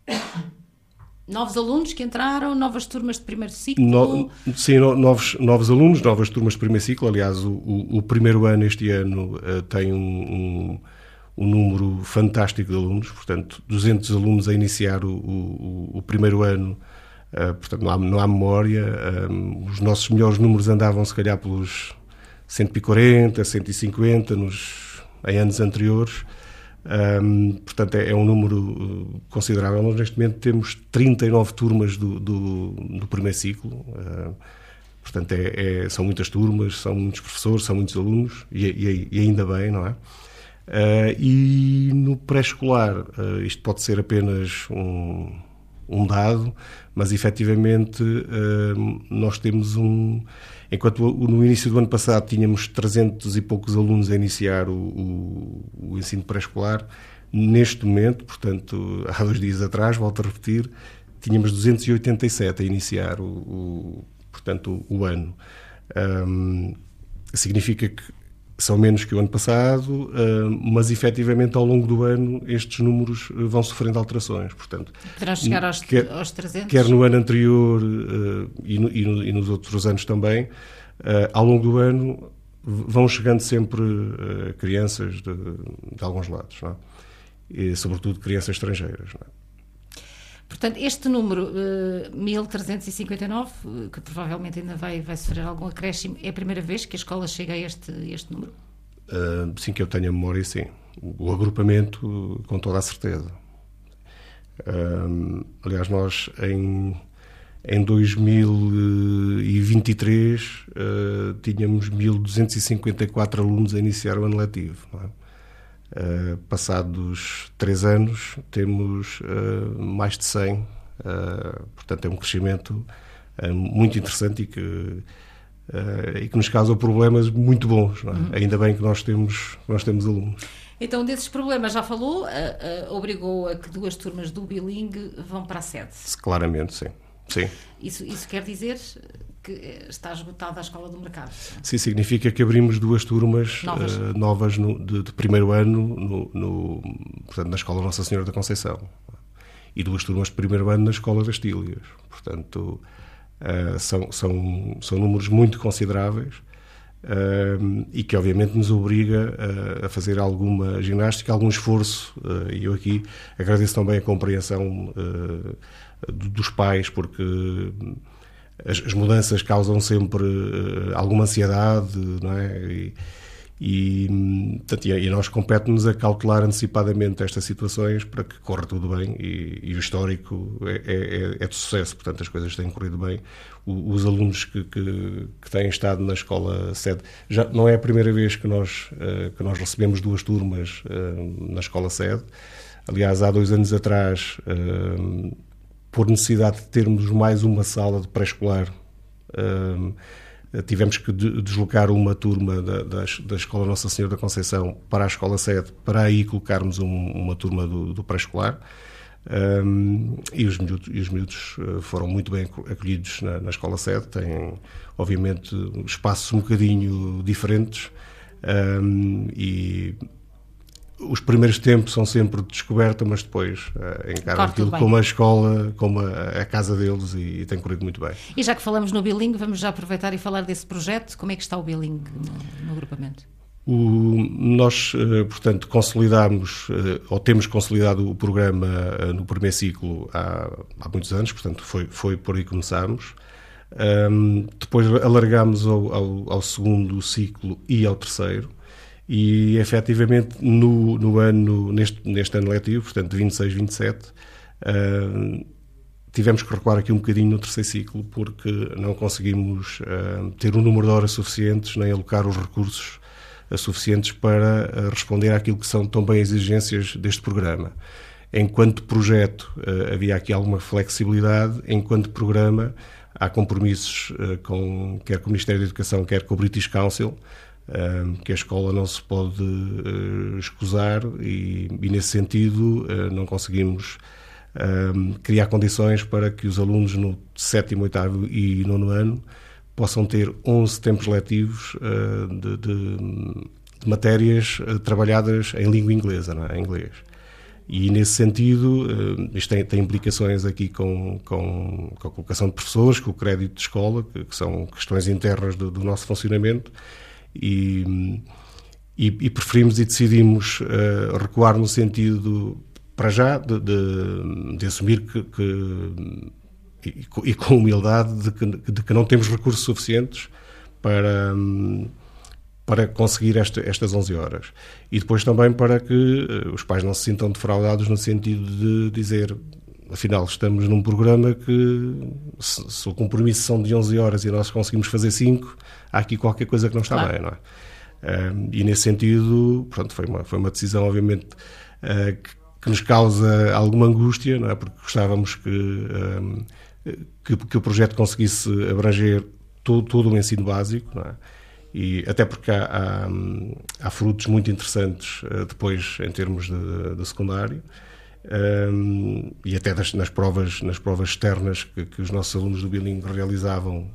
Novos alunos que entraram, novas turmas de primeiro ciclo? No, sim, no, novos, novos alunos, novas turmas de primeiro ciclo. Aliás, o, o, o primeiro ano, este ano, uh, tem um, um, um número fantástico de alunos. Portanto, duzentos alunos a iniciar o, o, o primeiro ano. Uh, portanto, não há, não há memória. Um, os nossos melhores números andavam, se calhar, pelos cento e quarenta, cento e cinquenta nos, em anos anteriores. Um, portanto, é, é um número considerável. Nós, neste momento, temos trinta e nove turmas do, do, do primeiro ciclo. Uh, portanto, é, é, são muitas turmas, são muitos professores, são muitos alunos, e, e, e ainda bem, não é? Uh, e no pré-escolar, uh, isto pode ser apenas um, um dado, mas, efetivamente, uh, nós temos um... Enquanto no início do ano passado tínhamos trezentos e poucos alunos a iniciar o, o, o ensino pré-escolar, neste momento, portanto, há dois dias atrás, volto a repetir, tínhamos duzentos e oitenta e sete a iniciar o, o, portanto, o, o ano. Um, significa que são menos que o ano passado, uh, mas efetivamente ao longo do ano estes números vão sofrendo alterações. Portanto, poderão chegar aos, quer, aos trezentos? Quer no ano anterior uh, e, no, e, no, e nos outros anos também, uh, ao longo do ano vão chegando sempre uh, crianças de, de alguns lados, não é? E, sobretudo crianças estrangeiras, não é? Portanto, este número, uh, mil trezentos e cinquenta e nove, uh, que provavelmente ainda vai, vai sofrer algum acréscimo, é a primeira vez que a escola chega a este, este número? Uh, sim, que eu tenho a memória, sim. O agrupamento, com toda a certeza. Uh, aliás, nós em, em dois mil e vinte e três uh, tínhamos mil duzentos e cinquenta e quatro alunos a iniciar o ano letivo, não é? Uh, passados três anos temos uh, mais de cem, uh, portanto é um crescimento uh, muito interessante e que, uh, e que nos causa problemas muito bons, não é? Uhum. Ainda bem que nós temos, nós temos alunos. Então, desses problemas já falou, uh, uh, obrigou a que duas turmas do bilingue vão para a sede? Claramente, sim. sim. Isso, isso quer dizer que está esgotada a escola do mercado? Sim, significa que abrimos duas turmas novas, uh, novas no, de, de primeiro ano no, no, portanto, na Escola Nossa Senhora da Conceição, e duas turmas de primeiro ano na Escola das Tílias. Portanto, uh, são, são, são números muito consideráveis. Uh, e que obviamente nos obriga a, a fazer alguma ginástica, algum esforço, uh, e eu aqui agradeço também a compreensão uh, dos pais, porque as, as mudanças causam sempre uh, alguma ansiedade, não é? E, e, portanto, e nós compete-nos a cautelar antecipadamente estas situações para que corra tudo bem, e, e o histórico é, é, é de sucesso, portanto as coisas têm corrido bem. O, os alunos que, que, que têm estado na escola sede, já não é a primeira vez que nós, uh, que nós recebemos duas turmas uh, na escola sede. Aliás, há dois anos atrás, uh, por necessidade de termos mais uma sala de pré-escolar, uh, tivemos que deslocar uma turma da, da, da Escola Nossa Senhora da Conceição para a escola sede, para aí colocarmos um, uma turma do, do pré-escolar. Um, e, os miúdos, e os miúdos foram muito bem acolhidos na, na escola sede. Têm, obviamente, espaços um bocadinho diferentes, um, e os primeiros tempos são sempre de descoberta, mas depois uh, encaram aquilo como a escola, como a, a casa deles, e, e tem corrido muito bem. E já que falamos no Bilingue, vamos já aproveitar e falar desse projeto. Como é que está o Bilingue no, no agrupamento? O, nós, uh, portanto, consolidámos, uh, ou temos consolidado o programa uh, no primeiro ciclo há, há muitos anos, portanto foi, foi por aí que começámos. Um, depois alargámos ao, ao, ao segundo ciclo e ao terceiro. E, efetivamente, no, no ano, neste, neste ano letivo, portanto, vinte e seis, vinte e sete, uh, tivemos que recuar aqui um bocadinho no terceiro ciclo, porque não conseguimos uh, ter um número de horas suficientes, nem alocar os recursos uh, suficientes para uh, responder àquilo que são também as exigências deste programa. Enquanto projeto, uh, havia aqui alguma flexibilidade; enquanto programa, há compromissos uh, com, quer com o Ministério da Educação, quer com o British Council, que a escola não se pode uh, escusar, e, e nesse sentido uh, não conseguimos uh, criar condições para que os alunos no sétimo, oitavo e nono ano possam ter onze tempos letivos uh, de, de, de matérias uh, trabalhadas em língua inglesa, não é? Em inglês. E nesse sentido, uh, isto tem, tem implicações aqui com, com, com a colocação de professores, com o crédito de escola, que, que são questões internas do, do nosso funcionamento. E, e, e preferimos e decidimos uh, recuar no sentido, para já, de, de, de assumir que, que e, e com humildade, de que, de que não temos recursos suficientes para, para conseguir esta, estas onze horas. E depois também para que uh, os pais não se sintam defraudados, no sentido de dizer, afinal, estamos num programa que, se, se o compromisso são de onze horas e nós conseguimos fazer cinco, há aqui qualquer coisa que não está claro. Bem, não é? Um, e nesse sentido, pronto, foi uma, foi uma decisão, obviamente, uh, que, que nos causa alguma angústia, não é? Porque gostávamos que, um, que, que o projeto conseguisse abranger todo, todo o ensino básico, não é? E até porque há, há, há frutos muito interessantes uh, depois, em termos de, de secundário. Um, e até das, nas, provas, nas provas externas que, que os nossos alunos do Bilingue realizavam,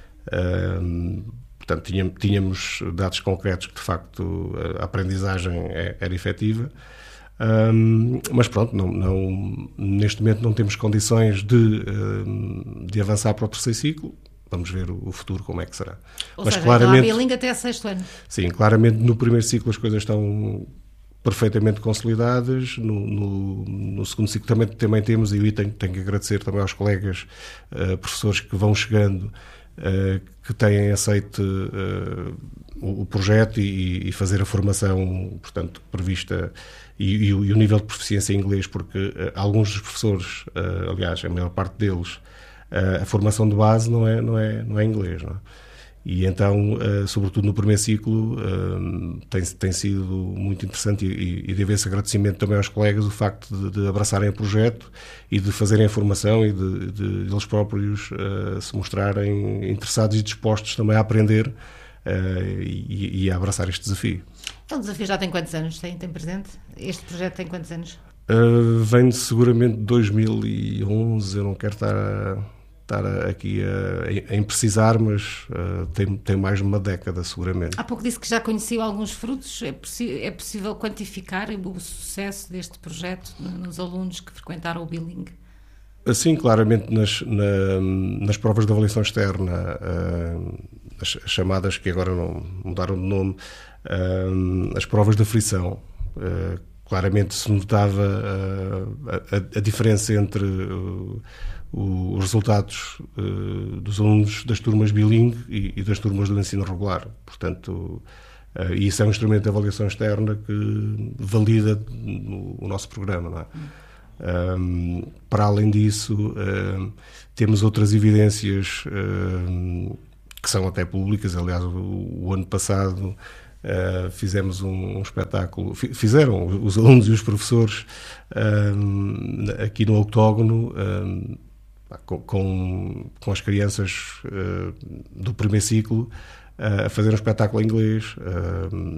um, portanto, tínhamos, tínhamos dados concretos que, de facto, a aprendizagem é, era efetiva. Um, mas pronto, não, não, neste momento não temos condições de, de avançar para o terceiro ciclo. Vamos ver o futuro como é que será. Ou mas seja, claramente, então há Bilingue até sexto ano. Sim, claramente no primeiro ciclo as coisas estão perfeitamente consolidadas. No, no, no segundo ciclo também, também temos, e eu tenho, tenho que agradecer também aos colegas uh, professores que vão chegando, uh, que têm aceito uh, o, o projeto e, e fazer a formação, portanto, prevista, e, e, o, e o nível de proficiência em inglês, porque uh, alguns dos professores, uh, aliás, a maior parte deles, uh, a formação de base não é, não é, não é inglês, não é? E então, uh, sobretudo no primeiro ciclo, uh, tem, tem sido muito interessante, e, e devo esse agradecimento também aos colegas, o facto de, de abraçarem o projeto e de fazerem a formação, e de, de, de eles próprios uh, se mostrarem interessados e dispostos também a aprender uh, e, e a abraçar este desafio. Então o desafio já tem quantos anos? Tem, tem presente? Este projeto tem quantos anos? Uh, vem de, seguramente de dois mil e onze, eu não quero estar a... estar aqui a, a imprecisar, mas uh, tem, tem mais de uma década, seguramente. Há pouco disse que já conheceu alguns frutos. É, possi- é possível quantificar o sucesso deste projeto nos alunos que frequentaram o Bilingue? Sim, claramente nas, na, nas provas de avaliação externa uh, as chamadas, que agora não mudaram de nome, uh, as provas de aflição. Uh, claramente se notava uh, a, a diferença entre uh, os resultados uh, dos alunos das turmas bilingue e, e das turmas do ensino regular. Portanto, uh, isso é um instrumento de avaliação externa que valida o, o nosso programa, não é? Um, para além disso, uh, temos outras evidências uh, que são até públicas. Aliás, o, o ano passado uh, fizemos um, um espetáculo, fizeram os alunos e os professores um, aqui no Octógono, um, com, com, com as crianças uh, do primeiro ciclo, uh, a fazer um espetáculo em inglês. Uh,